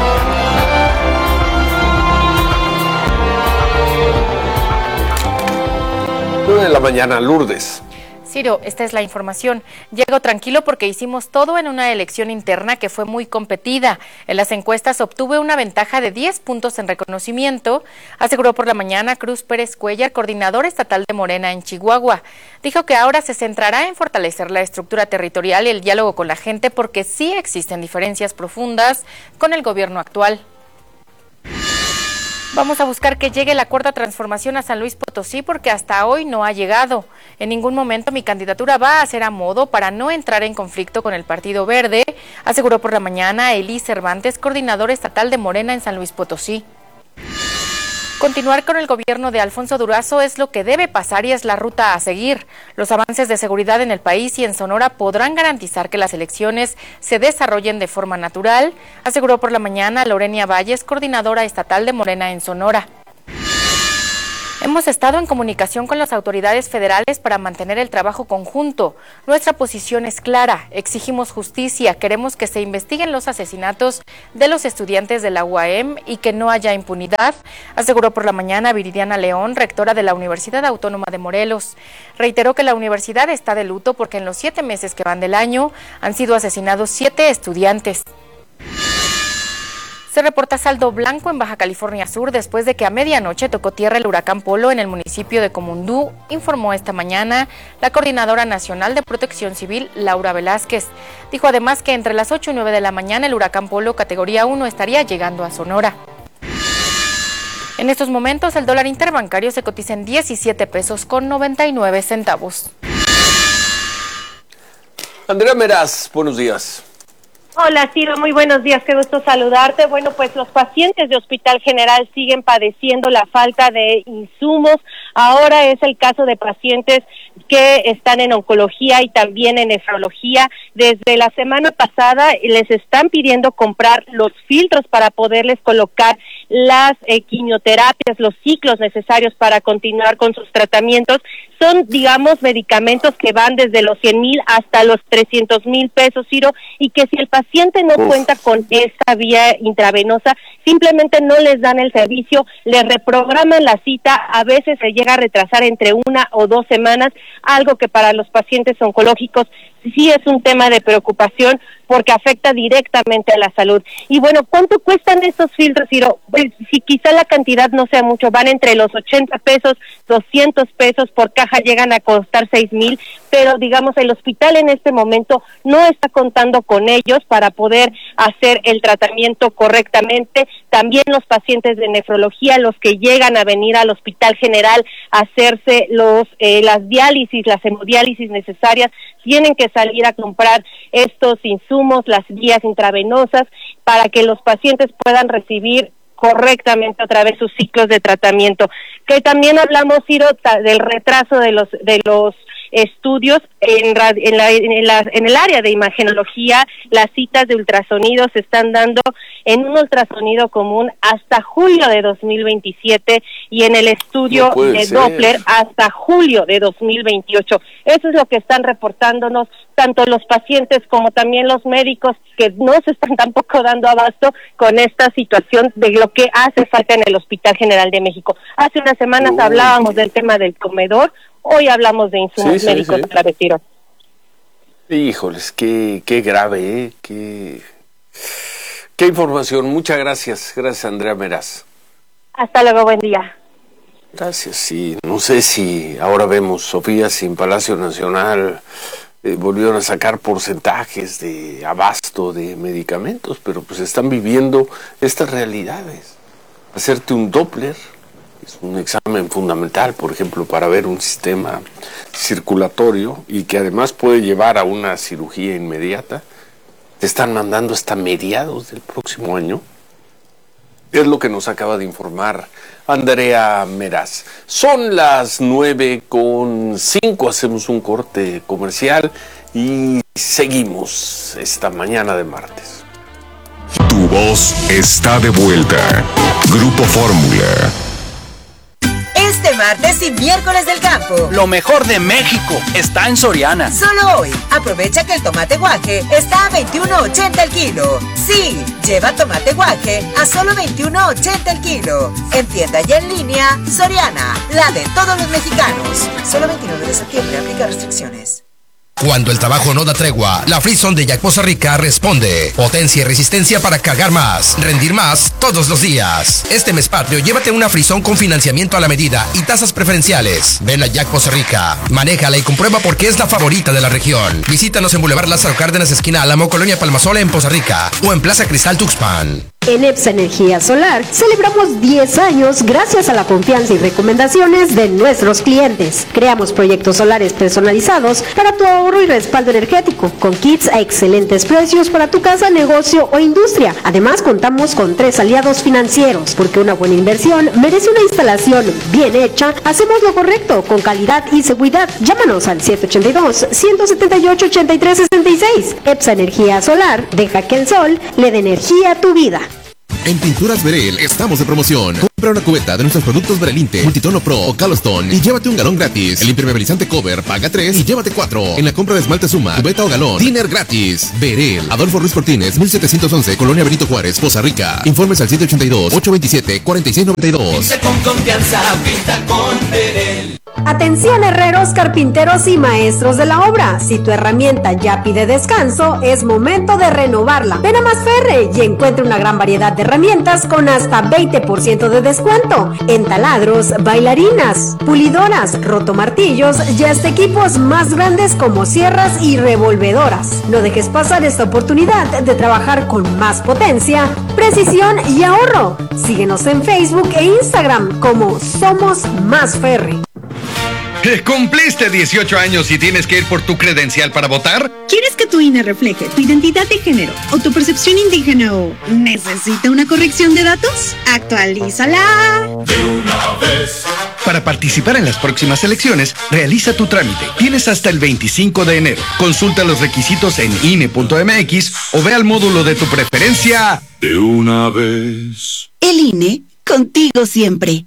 Speaker 1: 9 de la mañana, Lourdes.
Speaker 23: Ciro, esta es la información. Llego tranquilo porque hicimos todo en una elección interna que fue muy competida. En las encuestas obtuve una ventaja de 10 puntos en reconocimiento, aseguró por la mañana Cruz Pérez Cuellar, coordinador estatal de Morena en Chihuahua. Dijo que ahora se centrará en fortalecer la estructura territorial y el diálogo con la gente porque sí existen diferencias profundas con el gobierno actual. Vamos a buscar que llegue la cuarta transformación a San Luis Potosí porque hasta hoy no ha llegado. En ningún momento mi candidatura va a ser a modo para no entrar en conflicto con el Partido Verde, aseguró por la mañana Elí Cervantes, coordinador estatal de Morena en San Luis Potosí. Continuar con el gobierno de Alfonso Durazo es lo que debe pasar y es la ruta a seguir. Los avances de seguridad en el país y en Sonora podrán garantizar que las elecciones se desarrollen de forma natural, aseguró por la mañana Lorenia Valles, coordinadora estatal de Morena en Sonora. Hemos estado en comunicación con las autoridades federales para mantener el trabajo conjunto. Nuestra posición es clara, exigimos justicia, queremos que se investiguen los asesinatos de los estudiantes de la UAM y que no haya impunidad, aseguró por la mañana Viridiana León, rectora de la Universidad Autónoma de Morelos. Reiteró que la universidad está de luto porque en los 7 meses que van del año han sido asesinados 7 estudiantes. Se reporta saldo blanco en Baja California Sur después de que a medianoche tocó tierra el huracán Polo en el municipio de Comundú, informó esta mañana la Coordinadora Nacional de Protección Civil, Laura Velázquez. Dijo además que entre las 8 y 9 de la mañana el huracán Polo categoría 1 estaría llegando a Sonora. En estos momentos el dólar interbancario se cotiza en 17 pesos con 99 centavos.
Speaker 1: Andrea Meraz, buenos días.
Speaker 3: Hola Ciro, muy buenos días, qué gusto saludarte. Bueno, pues los pacientes de Hospital General siguen padeciendo la falta de insumos. Ahora es el caso de pacientes que están en oncología y también en nefrología. Desde la semana pasada les están pidiendo comprar los filtros para poderles colocar las quimioterapias, los ciclos necesarios para continuar con sus tratamientos. Son, digamos, medicamentos que van desde los 100,000 hasta los 300,000 pesos, Ciro, y que si el paciente no cuenta con esta vía intravenosa, simplemente no les dan el servicio, les reprograman la cita, a veces se llega a retrasar entre 1 o 2 semanas, algo que para los pacientes oncológicos sí es un tema de preocupación porque afecta directamente a la salud. Y bueno, ¿cuánto cuestan estos filtros, Ciro? Pues, si quizá la cantidad no sea mucho, van entre los 80 pesos, 200 pesos por caja, llegan a costar 6,000, pero digamos el hospital en este momento no está contando con ellos para poder hacer el tratamiento correctamente. También los pacientes de nefrología, los que llegan a venir al Hospital General a hacerse las diálisis, las hemodiálisis necesarias, tienen que salir a comprar estos insumos, las vías intravenosas, para que los pacientes puedan recibir correctamente otra vez sus ciclos de tratamiento. Que también hablamos, Ciro, del retraso de los estudios en el área de imagenología. Las citas de ultrasonido se están dando en un ultrasonido común hasta julio de 2027 y en el estudio de Doppler hasta julio de 2028. Eso es lo que están reportándonos tanto los pacientes como también los médicos, que no se están tampoco dando abasto con esta situación de lo que hace falta en el Hospital General de México. Hace unas semanas hablábamos del tema del comedor, hoy hablamos de insumos médicos para retiro.
Speaker 1: Híjoles, qué grave, qué información. Muchas gracias. Gracias, Andrea Meraz.
Speaker 3: Hasta luego, buen día.
Speaker 1: Gracias, sí. No sé si ahora vemos, Sofía, sin Palacio Nacional volvieron a sacar porcentajes de abasto de medicamentos, pero pues están viviendo estas realidades. Hacerte un Doppler es un examen fundamental, por ejemplo, para ver un sistema circulatorio y que además puede llevar a una cirugía inmediata. Te están mandando hasta mediados del próximo año. Es lo que nos acaba de informar Andrea Meraz. Son las 9:05, hacemos un corte comercial y seguimos esta mañana de martes.
Speaker 8: Tu voz está de vuelta. Grupo Fórmula.
Speaker 4: Este martes y miércoles del campo.
Speaker 5: Lo mejor de México está en Soriana.
Speaker 4: Solo hoy, aprovecha que el tomate guaje está a $21.80 el kilo. Sí, lleva tomate guaje a solo $21.80 el kilo. En tienda y en línea, Soriana, la de todos los mexicanos. Solo 29 de septiembre, aplica restricciones.
Speaker 24: Cuando el trabajo no da tregua, la Frison de Jack Poza Rica responde. Potencia y resistencia para cargar más, rendir más todos los días. Este mes patrio, llévate una Frison con financiamiento a la medida y tasas preferenciales. Ven a Jack Poza Rica, manéjala y comprueba por qué es la favorita de la región. Visítanos en Boulevard Lázaro Cárdenas, esquina Álamo, Colonia Palmasola en Poza Rica o en Plaza Cristal Tuxpan.
Speaker 7: En EPSA Energía Solar celebramos 10 años gracias a la confianza y recomendaciones de nuestros clientes. Creamos proyectos solares personalizados para tu ahorro y respaldo energético, con kits a excelentes precios para tu casa, negocio o industria. Además, contamos con 3 aliados financieros, porque una buena inversión merece una instalación bien hecha. Hacemos lo correcto, con calidad y seguridad. Llámanos al 782-178-8366. EPSA Energía Solar, deja que el sol le dé energía a tu vida.
Speaker 24: En Pinturas Verel estamos de promoción. Compra una cubeta de nuestros productos Verelinte, Multitono Pro o Calostone y llévate un galón gratis. El impermeabilizante Cover paga 3 y llévate 4. En la compra de esmalte Suma, cubeta o galón, dinner gratis. Verel, Adolfo Ruiz Cortines, 1711, Colonia Benito Juárez, Poza Rica. Informes al 782-827-4692.
Speaker 11: Pinta con confianza, pinta con Verel.
Speaker 7: Atención herreros, carpinteros y maestros de la obra. Si tu herramienta ya pide descanso, es momento de renovarla. Ven a Masferre y encuentre una gran variedad de herramientas con hasta 20% de descuento. En taladros, bailarinas, pulidoras, rotomartillos y hasta equipos más grandes como sierras y revolvedoras. No dejes pasar esta oportunidad de trabajar con más potencia, precisión y ahorro. Síguenos en Facebook e Instagram como Somos Masferre.
Speaker 12: ¿Cumpliste 18 años y tienes que ir por tu credencial para votar?
Speaker 14: ¿Quieres que tu INE refleje tu identidad de género o tu percepción indígena o necesita una corrección de datos? ¡Actualízala!
Speaker 11: De una vez.
Speaker 12: Para participar en las próximas elecciones, realiza tu trámite. Tienes hasta el 25 de enero. Consulta los requisitos en INE.mx o ve al módulo de tu preferencia.
Speaker 11: De una vez.
Speaker 14: El INE, contigo siempre.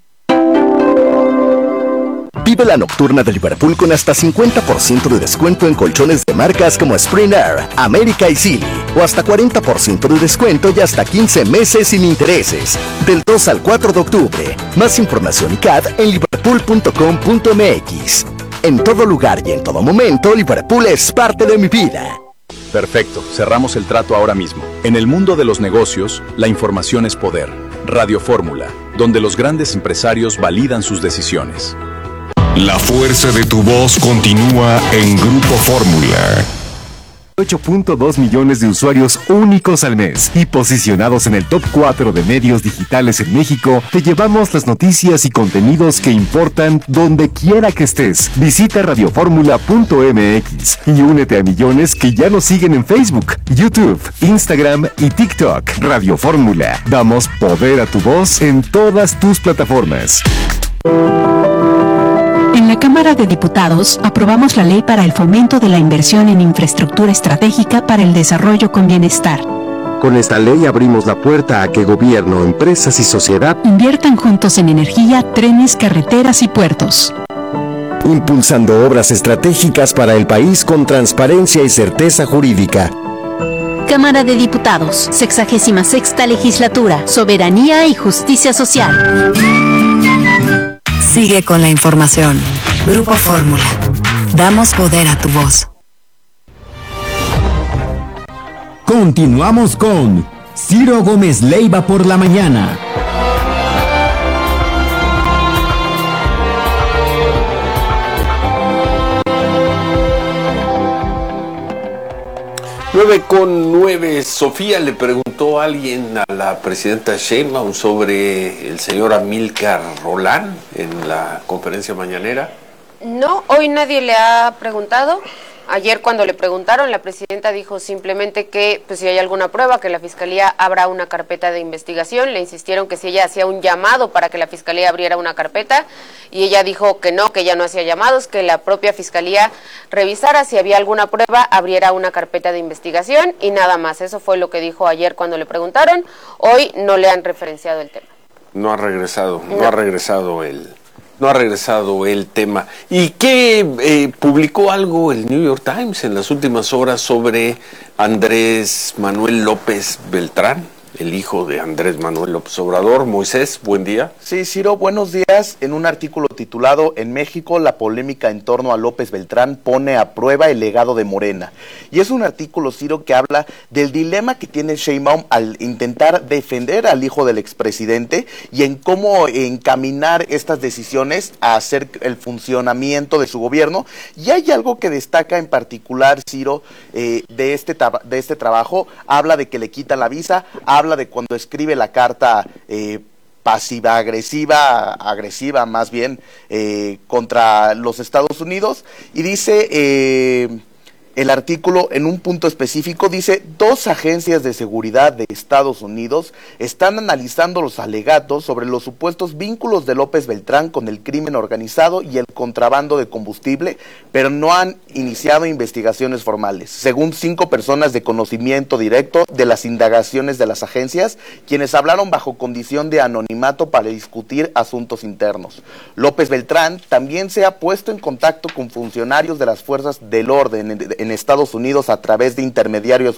Speaker 25: Vive la nocturna de Liverpool con hasta 50% de descuento en colchones de marcas como Spring Air, América y Silly, o hasta 40% de descuento y hasta 15 meses sin intereses, del 2 al 4 de octubre. Más información y CAD en liverpool.com.mx. En todo lugar y en todo momento, Liverpool es parte de mi vida.
Speaker 26: Perfecto, cerramos el trato ahora mismo. En el mundo de los negocios, la información es poder. Radio Fórmula, donde los grandes empresarios validan sus decisiones.
Speaker 8: La fuerza de tu voz continúa en Grupo Fórmula.
Speaker 27: 8.2 millones de usuarios únicos al mes y posicionados en el top 4 de medios digitales en México, te llevamos las noticias y contenidos que importan donde quiera que estés. Visita radioformula.mx y únete a millones que ya nos siguen en Facebook, YouTube, Instagram y TikTok. Radio Fórmula, damos poder a tu voz en todas tus plataformas.
Speaker 6: En la Cámara de Diputados aprobamos la ley para el fomento de la inversión en infraestructura estratégica para el desarrollo con bienestar.
Speaker 27: Con esta ley abrimos la puerta a que gobierno, empresas y sociedad
Speaker 6: inviertan juntos en energía, trenes, carreteras y puertos.
Speaker 27: Impulsando obras estratégicas para el país con transparencia y certeza jurídica.
Speaker 6: Cámara de Diputados, 66ª Legislatura, Soberanía y Justicia Social.
Speaker 28: Sigue con la información. Grupo Fórmula. Damos poder a tu voz.
Speaker 22: Continuamos con Ciro Gómez Leiva por la mañana.
Speaker 1: Nueve con 9. Sofía, le preguntó a alguien a la presidenta Sheinbaum sobre el señor Amílcar Rolán en la conferencia mañanera.
Speaker 13: No, hoy nadie le ha preguntado. Ayer cuando le preguntaron, la presidenta dijo simplemente que pues, si hay alguna prueba, que la Fiscalía abra una carpeta de investigación. Le insistieron que si ella hacía un llamado para que la Fiscalía abriera una carpeta, y ella dijo que no, que ella no hacía llamados, que la propia Fiscalía revisara si había alguna prueba, abriera una carpeta de investigación y nada más. Eso fue lo que dijo ayer cuando le preguntaron. Hoy no le han referenciado el tema.
Speaker 1: No ha regresado el tema. ¿Y qué publicó algo el New York Times en las últimas horas sobre Andrés Manuel López Beltrán, el hijo de Andrés Manuel López Obrador? Moisés, buen día.
Speaker 29: Sí, Ciro, buenos días. En un artículo titulado "En México, la polémica en torno a López Beltrán pone a prueba el legado de Morena". Y es un artículo, Ciro, que habla del dilema que tiene Sheinbaum al intentar defender al hijo del expresidente y en cómo encaminar estas decisiones a hacer el funcionamiento de su gobierno. Y hay algo que destaca en particular, Ciro, de este trabajo. Habla de que le quitan la visa, habla habla de cuando escribe la carta agresiva más bien, contra los Estados Unidos, y dice el artículo, en un punto específico, dice: 2 agencias de seguridad de Estados Unidos están analizando los alegatos sobre los supuestos vínculos de López Beltrán con el crimen organizado y el contrabando de combustible, pero no han iniciado investigaciones formales, según 5 personas de conocimiento directo de las indagaciones de las agencias, quienes hablaron bajo condición de anonimato para discutir asuntos internos. López Beltrán también se ha puesto en contacto con funcionarios de las fuerzas del orden en Estados Unidos a través de intermediarios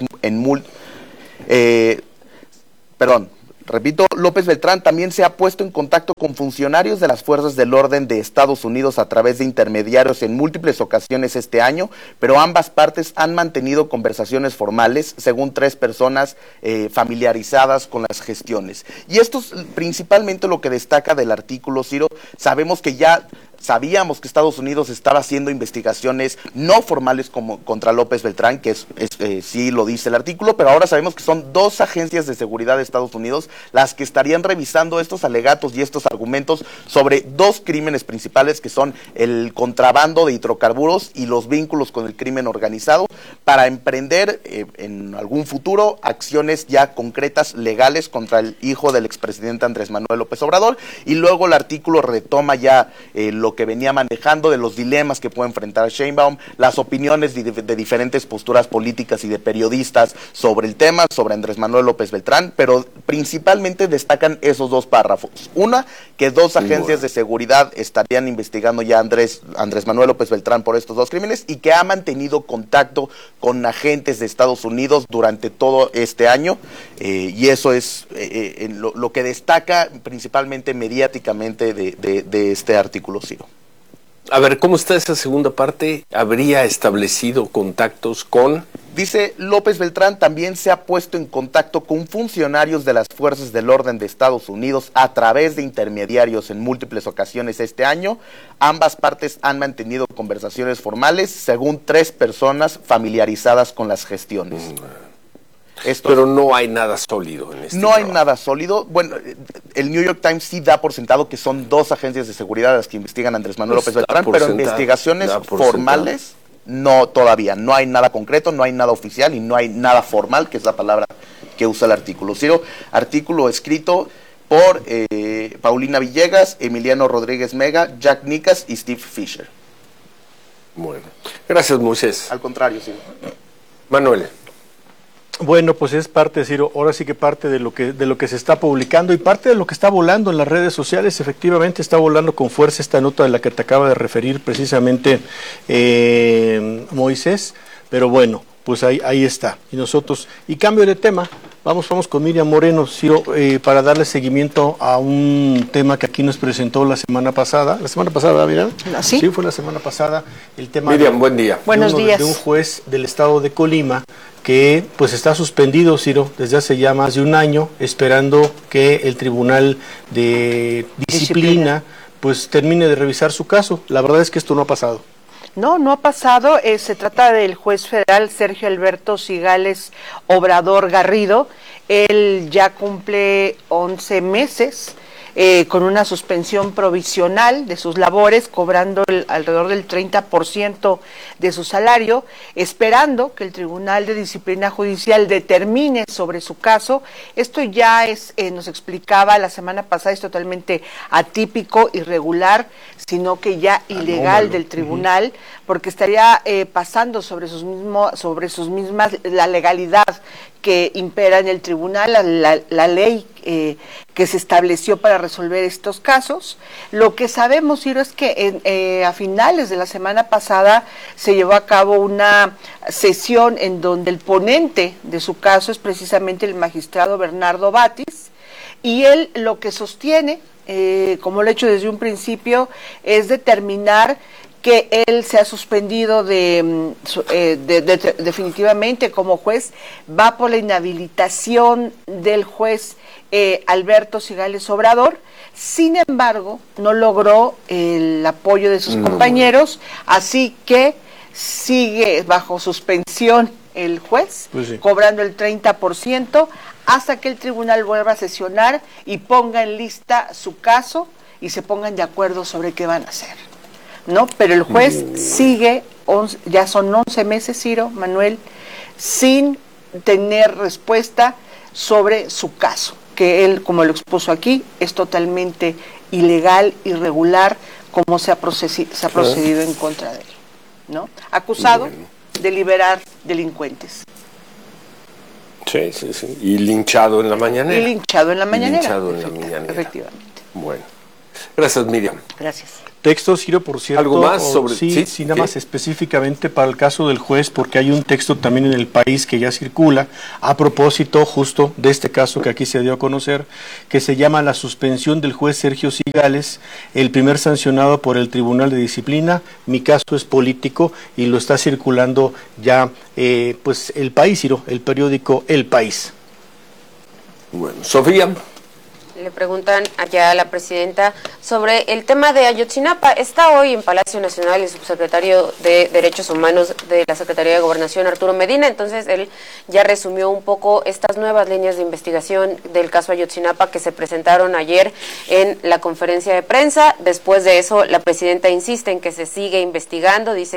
Speaker 29: López Beltrán también se ha puesto en contacto con funcionarios de las fuerzas del orden de Estados Unidos a través de intermediarios en múltiples ocasiones este año, pero ambas partes han mantenido conversaciones formales, según 3 personas familiarizadas con las gestiones. Y esto es principalmente lo que destaca del artículo, Ciro. Sabíamos que Estados Unidos estaba haciendo investigaciones no formales contra López Beltrán, que sí lo dice el artículo, pero ahora sabemos que son 2 agencias de seguridad de Estados Unidos las que estarían revisando estos alegatos y estos argumentos sobre 2 crímenes principales, que son el contrabando de hidrocarburos y los vínculos con el crimen organizado, para emprender en algún futuro acciones ya concretas, legales, contra el hijo del expresidente Andrés Manuel López Obrador. Y luego el artículo retoma ya lo que venía manejando de los dilemas que puede enfrentar Sheinbaum, las opiniones de diferentes posturas políticas y de periodistas sobre el tema, sobre Andrés Manuel López Beltrán, pero principalmente destacan esos 2 párrafos. Una, que 2 agencias de seguridad estarían investigando ya a Andrés Manuel López Beltrán por estos 2 crímenes, y que ha mantenido contacto con agentes de Estados Unidos durante todo este año, y eso es lo que destaca principalmente mediáticamente de este artículo, Ciro.
Speaker 1: A ver, ¿cómo está esa segunda parte? ¿Habría establecido contactos con...?
Speaker 29: Dice: López Beltrán también se ha puesto en contacto con funcionarios de las fuerzas del orden de Estados Unidos a través de intermediarios en múltiples ocasiones este año. Ambas partes han mantenido conversaciones formales, según 3 personas familiarizadas con las gestiones.
Speaker 1: Pero no hay nada sólido en este.
Speaker 29: No hay nada sólido. Bueno, el New York Times sí da por sentado que son 2 agencias de seguridad las que investigan a Andrés Manuel López Beltrán, pero investigaciones formales no, todavía. No hay nada concreto, no hay nada oficial y no hay nada formal, que es la palabra que usa el artículo. Ciro, artículo escrito por Paulina Villegas, Emiliano Rodríguez Mega, Jack Nicas y Steve Fisher.
Speaker 1: Bueno, gracias, Moisés.
Speaker 29: Al contrario, Ciro.
Speaker 1: Manuel.
Speaker 2: Bueno, pues es parte, Ciro, ahora sí que parte de lo que se está publicando y parte de lo que está volando en las redes sociales. Efectivamente está volando con fuerza esta nota de la que te acaba de referir precisamente Moisés, pero bueno, pues ahí está. Y nosotros, y cambio de tema, vamos con Miriam Moreno, Ciro, para darle seguimiento a un tema que aquí nos presentó la semana pasada, ¿verdad, Miriam?
Speaker 9: Sí,
Speaker 2: fue la semana pasada, el tema
Speaker 1: Miriam, buen día.
Speaker 9: Buenos días.
Speaker 2: De un juez del estado de Colima que pues está suspendido, Ciro, desde hace ya más de un año, esperando que el Tribunal de Disciplina pues termine de revisar su caso. La verdad es que esto no ha pasado.
Speaker 9: No ha pasado. Se trata del juez federal Sergio Alberto Cigales Obrador Garrido. Él ya cumple 11 meses con una suspensión provisional de sus labores, cobrando alrededor del 30% de su salario, esperando que el Tribunal de Disciplina Judicial determine sobre su caso. Esto ya nos explicaba la semana pasada, es totalmente atípico, irregular, sino que ya ilegal del tribunal, porque estaría pasando sobre sus mismas la legalidad que impera en el tribunal, la ley que se estableció para resolver estos casos. Lo que sabemos, Ciro, es que a finales de la semana pasada se llevó a cabo una sesión en donde el ponente de su caso es precisamente el magistrado Bernardo Batis, y él lo que sostiene, como lo ha hecho desde un principio, es determinar que él se ha suspendido definitivamente como juez, va por la inhabilitación del juez Alberto Cigales Obrador. Sin embargo, no logró el apoyo de sus compañeros, así que sigue bajo suspensión el juez, cobrando el 30%, hasta que el tribunal vuelva a sesionar y ponga en lista su caso y se pongan de acuerdo sobre qué van a hacer, ¿no? Pero el juez sigue, ya son 11 meses, Ciro, Manuel, sin tener respuesta sobre su caso, que él, como lo expuso aquí, es totalmente ilegal, irregular, como se ha procedido en contra de él, ¿no? Acusado de liberar delincuentes.
Speaker 1: Sí. Y linchado en la mañanera.
Speaker 9: Efectivamente.
Speaker 1: Bueno. Gracias, Miriam.
Speaker 9: Gracias.
Speaker 2: Texto, Ciro, por cierto.
Speaker 1: ¿Algo más sobre...?
Speaker 2: Sí, nada más específicamente para el caso del juez, porque hay un texto también en El País que ya circula, a propósito justo de este caso que aquí se dio a conocer, que se llama La suspensión del juez Sergio Cigales, el primer sancionado por el Tribunal de Disciplina. Mi caso es político y lo está circulando ya, pues, El País, Ciro, el periódico El País.
Speaker 1: Bueno, Sofía.
Speaker 13: Le preguntan allá a la presidenta sobre el tema de Ayotzinapa. Está hoy en Palacio Nacional el subsecretario de Derechos Humanos de la Secretaría de Gobernación, Arturo Medina. Entonces él ya resumió un poco estas nuevas líneas de investigación del caso Ayotzinapa que se presentaron ayer en la conferencia de prensa. Después de eso, la presidenta insiste en que se sigue investigando. Dice,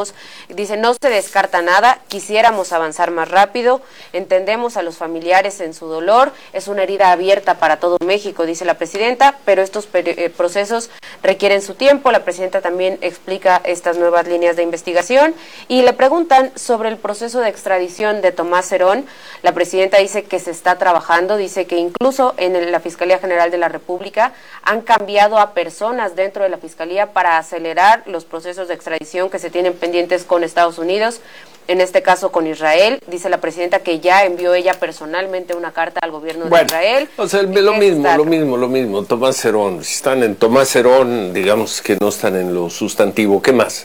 Speaker 13: no se descarta nada, quisiéramos avanzar más rápido, entendemos a los familiares en su dolor, es una herida abierta para todo México, dice la presidenta, pero estos procesos requieren su tiempo. La presidenta también explica estas nuevas líneas de investigación y le preguntan sobre el proceso de extradición de Tomás Herón. La presidenta dice que se está trabajando, dice que incluso en la Fiscalía General de la República han cambiado a personas dentro de la Fiscalía para acelerar los procesos de extradición que se tienen pendientes con Estados Unidos. En este caso con Israel, dice la presidenta que ya envió ella personalmente una carta al gobierno de Israel.
Speaker 1: O sea, lo mismo, Tomás Herón. Si están en Tomás Herón, digamos que no están en lo sustantivo, ¿qué más?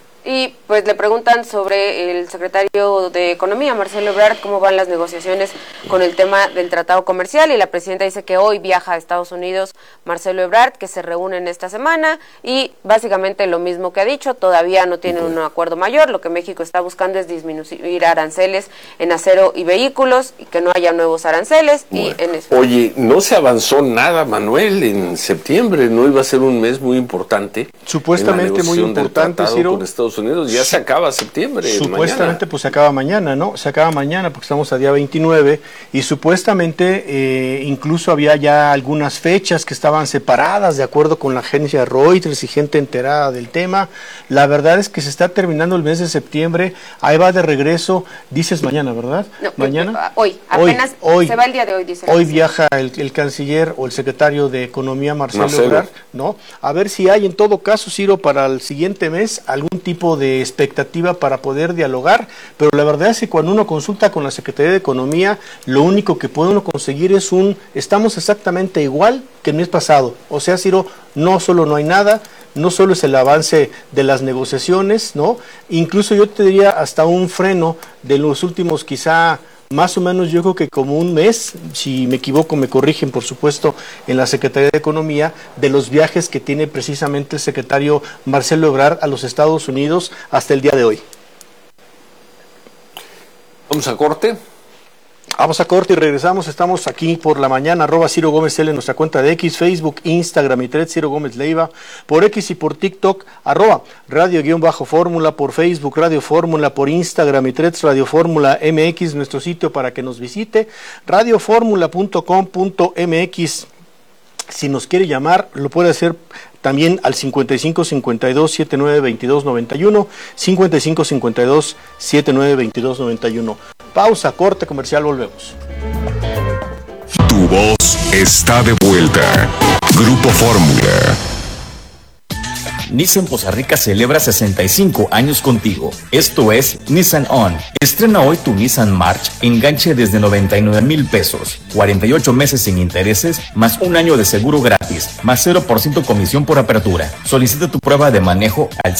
Speaker 13: Y pues le preguntan sobre el secretario de Economía, Marcelo Ebrard, cómo van las negociaciones con el tema del tratado comercial, y la presidenta dice que hoy viaja a Estados Unidos Marcelo Ebrard, que se reúnen esta semana, y básicamente lo mismo que ha dicho, todavía no tienen un acuerdo mayor. Lo que México está buscando es disminuir aranceles en acero y vehículos, y que no haya nuevos aranceles. Bueno. Y en eso.
Speaker 1: Oye, no se avanzó nada, Manuel, en septiembre, ¿no iba a ser un mes muy importante?
Speaker 2: Supuestamente muy importante, Ciro.
Speaker 1: Con Estados Unidos, ya se acaba septiembre.
Speaker 2: Supuestamente,
Speaker 1: mañana.
Speaker 2: Pues se acaba mañana, ¿no? Se acaba mañana porque estamos a día 29 y supuestamente incluso había ya algunas fechas que estaban separadas de acuerdo con la agencia Reuters y gente enterada del tema. La verdad es que se está terminando el mes de septiembre, ahí va de regreso, dices mañana, ¿verdad?
Speaker 13: No,
Speaker 2: mañana.
Speaker 13: Hoy, apenas se va el día de hoy, dice.
Speaker 2: Hoy viaja el canciller o el secretario de Economía, Marcelo Ebrard, ¿no? A ver si hay en todo caso, Ciro, para el siguiente mes algún tipo de expectativa para poder dialogar, pero la verdad es que cuando uno consulta con la Secretaría de Economía, lo único que puede uno conseguir es estamos exactamente igual que el mes pasado. O sea, Ciro, no solo no hay nada, no solo es el avance de las negociaciones, ¿no? Incluso yo te diría hasta un freno de los últimos quizá más o menos, yo creo que como un mes, si me equivoco me corrigen por supuesto en la Secretaría de Economía, de los viajes que tiene precisamente el secretario Marcelo Ebrard a los Estados Unidos hasta el día de hoy.
Speaker 1: ¿Vamos a corte?
Speaker 2: Vamos a corte y regresamos. Estamos aquí por la mañana, @Ciro Gómez L en nuestra cuenta de X, Facebook, Instagram y Thread, Ciro Gómez Leiva, por X y por TikTok, @Radio_Fórmula, por Facebook, Radio Fórmula, por Instagram y Threads, Radio Fórmula MX, nuestro sitio para que nos visite, radioformula.com.mx. Si nos quiere llamar, lo puede hacer también al 55 52 79 22 91, 55 52 79 22 91. Pausa, corte comercial, volvemos.
Speaker 8: Tu voz está de vuelta. Grupo Fórmula.
Speaker 10: Nissan Poza Rica celebra 65 años contigo. Esto es Nissan On. Estrena hoy tu Nissan March, enganche desde 99,000 pesos, 48 meses sin intereses, más un año de seguro gratis, más 0% comisión por apertura. Solicita tu prueba de manejo al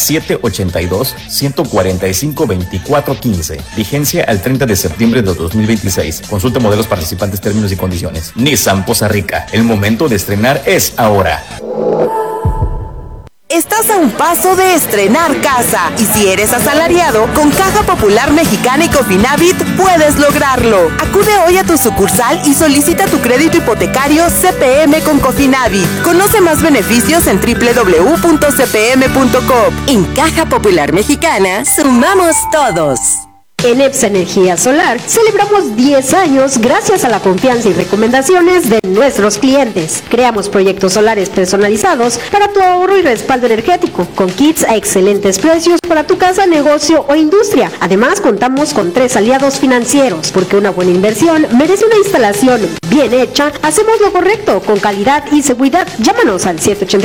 Speaker 10: 782-145-2415. Vigencia al 30 de septiembre de 2026. Consulta modelos participantes, términos y condiciones. Nissan Poza Rica. El momento de estrenar es ahora.
Speaker 4: Estás a un paso de estrenar casa y si eres asalariado, con Caja Popular Mexicana y Cofinavit puedes lograrlo. Acude hoy a tu sucursal y solicita tu crédito hipotecario CPM con Cofinavit. Conoce más beneficios en www.cpm.com. En Caja Popular Mexicana, sumamos todos.
Speaker 7: En EPSA Energía Solar celebramos 10 años gracias a la confianza y recomendaciones de nuestros clientes. Creamos proyectos solares personalizados para tu ahorro y respaldo energético, con kits a excelentes precios para tu casa, negocio o industria. Además, contamos con 3 aliados financieros, porque una buena inversión merece una instalación bien hecha. Hacemos lo correcto, con calidad y seguridad. Llámanos al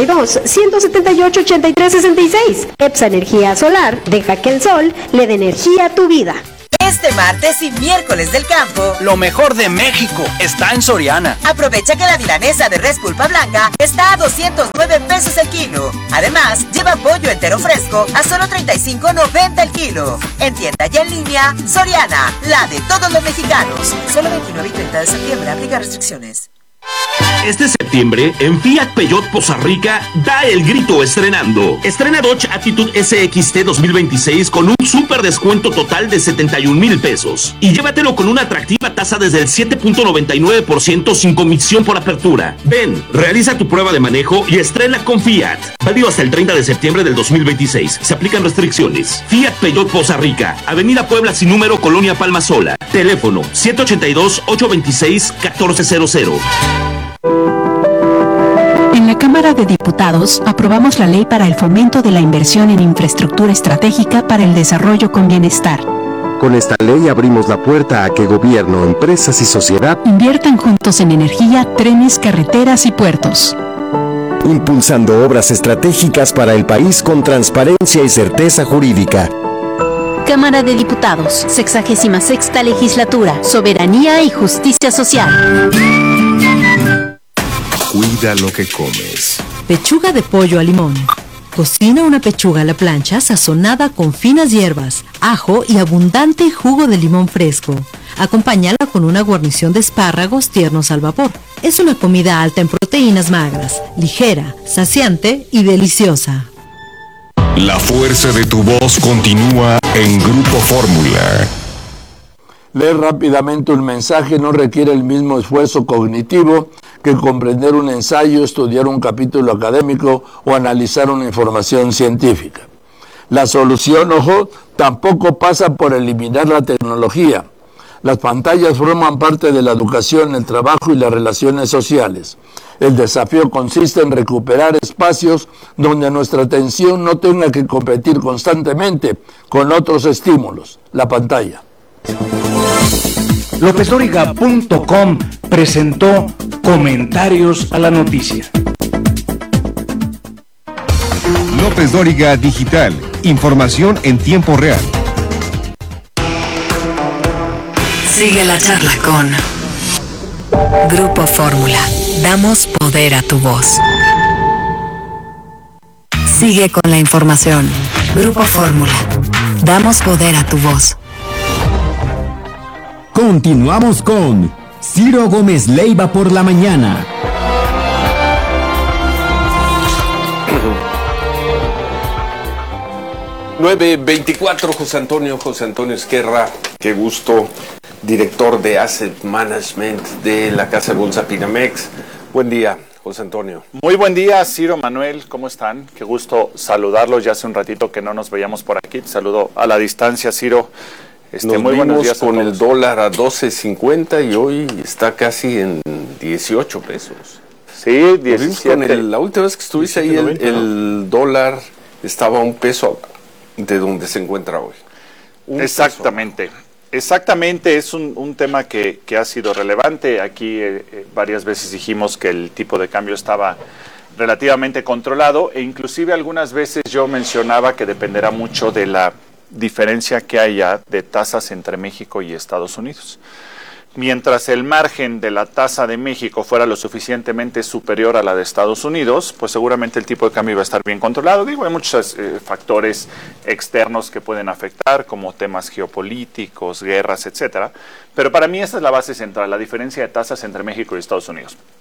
Speaker 7: 782-178-8366. EPSA Energía Solar, deja que el sol le dé energía a tu vida.
Speaker 4: Este martes y miércoles del campo,
Speaker 5: lo mejor de México está en Soriana.
Speaker 4: Aprovecha que la milanesa de res pulpa blanca está a 209 pesos el kilo. Además, lleva pollo entero fresco a solo 35.90 el kilo. En tienda y en línea, Soriana, la de todos los mexicanos. Solo 29 y 30 de septiembre, aplica restricciones.
Speaker 3: Este septiembre, en Fiat Peugeot Poza Rica, da el grito estrenando. Estrena Dodge Attitude SXT 2026 con un súper descuento total de 71,000 pesos. Y llévatelo con una atractiva tasa desde el 7.99% sin comisión por apertura. Ven, realiza tu prueba de manejo y estrena con Fiat. Válido hasta el 30 de septiembre del 2026. Se aplican restricciones. Fiat Peugeot Poza Rica, Avenida Puebla sin número, Colonia Palma Sola. Teléfono 782-826-1400.
Speaker 6: En la Cámara de Diputados aprobamos la ley para el fomento de la inversión en infraestructura estratégica para el desarrollo con bienestar.
Speaker 27: Con esta ley abrimos la puerta a que gobierno, empresas y sociedad
Speaker 6: inviertan juntos en energía, trenes, carreteras y puertos.
Speaker 25: Impulsando obras estratégicas para el país con transparencia y certeza jurídica.
Speaker 6: Cámara de Diputados, 66ª Legislatura, Soberanía y Justicia Social.
Speaker 27: Cuida lo que comes.
Speaker 15: Pechuga de pollo a limón. Cocina una pechuga a la plancha sazonada con finas hierbas, ajo y abundante jugo de limón fresco. Acompáñala con una guarnición de espárragos tiernos al vapor. Es una comida alta en proteínas magras, ligera, saciante y deliciosa.
Speaker 8: La fuerza de tu voz continúa en Grupo Fórmula.
Speaker 16: Leer rápidamente un mensaje no requiere el mismo esfuerzo cognitivo que comprender un ensayo, estudiar un capítulo académico o analizar una información científica. La solución, ojo, tampoco pasa por eliminar la tecnología. Las pantallas forman parte de la educación, el trabajo y las relaciones sociales. El desafío consiste en recuperar espacios donde nuestra atención no tenga que competir constantemente con otros estímulos, la pantalla.
Speaker 17: LópezDóriga.com presentó Comentarios a la Noticia.
Speaker 27: López Dóriga Digital. Información en tiempo real.
Speaker 28: Sigue la charla con Grupo Fórmula. Damos poder a tu voz. Sigue con la información. Grupo Fórmula. Damos poder a tu voz.
Speaker 22: Continuamos con Ciro Gómez Leiva por la mañana.
Speaker 1: (9:24) José Antonio Esquerra, qué gusto, director de Asset Management de la Casa de Bolsa Pinamex. Buen día, José Antonio.
Speaker 18: Muy buen día, Ciro, Manuel, ¿cómo están? Qué gusto saludarlos, ya hace un ratito que no nos veíamos por aquí. Te saludo a la distancia, Ciro.
Speaker 1: Nos
Speaker 18: muy buenos días
Speaker 1: con el dólar a 12.50 y hoy está casi en 18 pesos.
Speaker 18: Sí, 17.
Speaker 1: La última vez que estuviste ahí, el dólar estaba a un peso de donde se encuentra hoy.
Speaker 18: Exactamente. Exactamente, es un tema que ha sido relevante. Aquí varias veces dijimos que el tipo de cambio estaba relativamente controlado e inclusive algunas veces yo mencionaba que dependerá mucho de la diferencia que haya de tasas entre México y Estados Unidos. Mientras el margen de la tasa de México fuera lo suficientemente superior a la de Estados Unidos, pues seguramente el tipo de cambio va a estar bien controlado. Digo, hay muchos factores externos que pueden afectar, como temas geopolíticos, guerras, etcétera. Pero para mí esa es la base central, la diferencia de tasas entre México y Estados Unidos.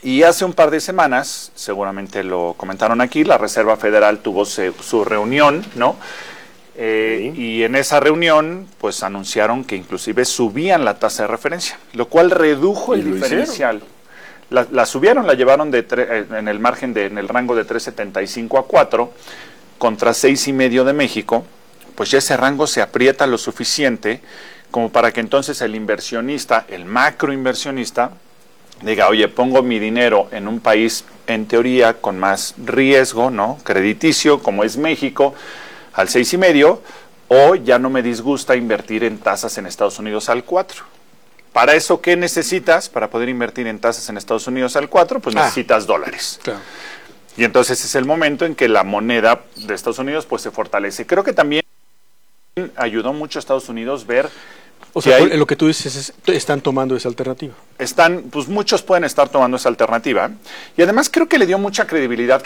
Speaker 18: Y hace un par de semanas, seguramente lo comentaron aquí, la Reserva Federal tuvo su reunión, ¿no? Y en esa reunión, pues anunciaron que inclusive subían la tasa de referencia, lo cual redujo el diferencial. La subieron, la llevaron en el margen en el rango de 3.75 a 4 contra 6.5 de México. Pues ya ese rango se aprieta lo suficiente como para que entonces el inversionista, el macroinversionista, diga, oye, pongo mi dinero en un país en teoría con más riesgo, ¿no? Crediticio, como es México, al 6.5, o ya no me disgusta invertir en tasas en Estados Unidos al 4. Para eso, ¿qué necesitas? Para poder invertir en tasas en Estados Unidos al 4, pues necesitas dólares. Claro. Y entonces es el momento en que la moneda de Estados Unidos pues se fortalece. Creo que también ayudó mucho a Estados Unidos ver...
Speaker 2: O sea, lo que tú dices es, están tomando esa alternativa.
Speaker 18: Pues muchos pueden estar tomando esa alternativa. Y además creo que le dio mucha credibilidad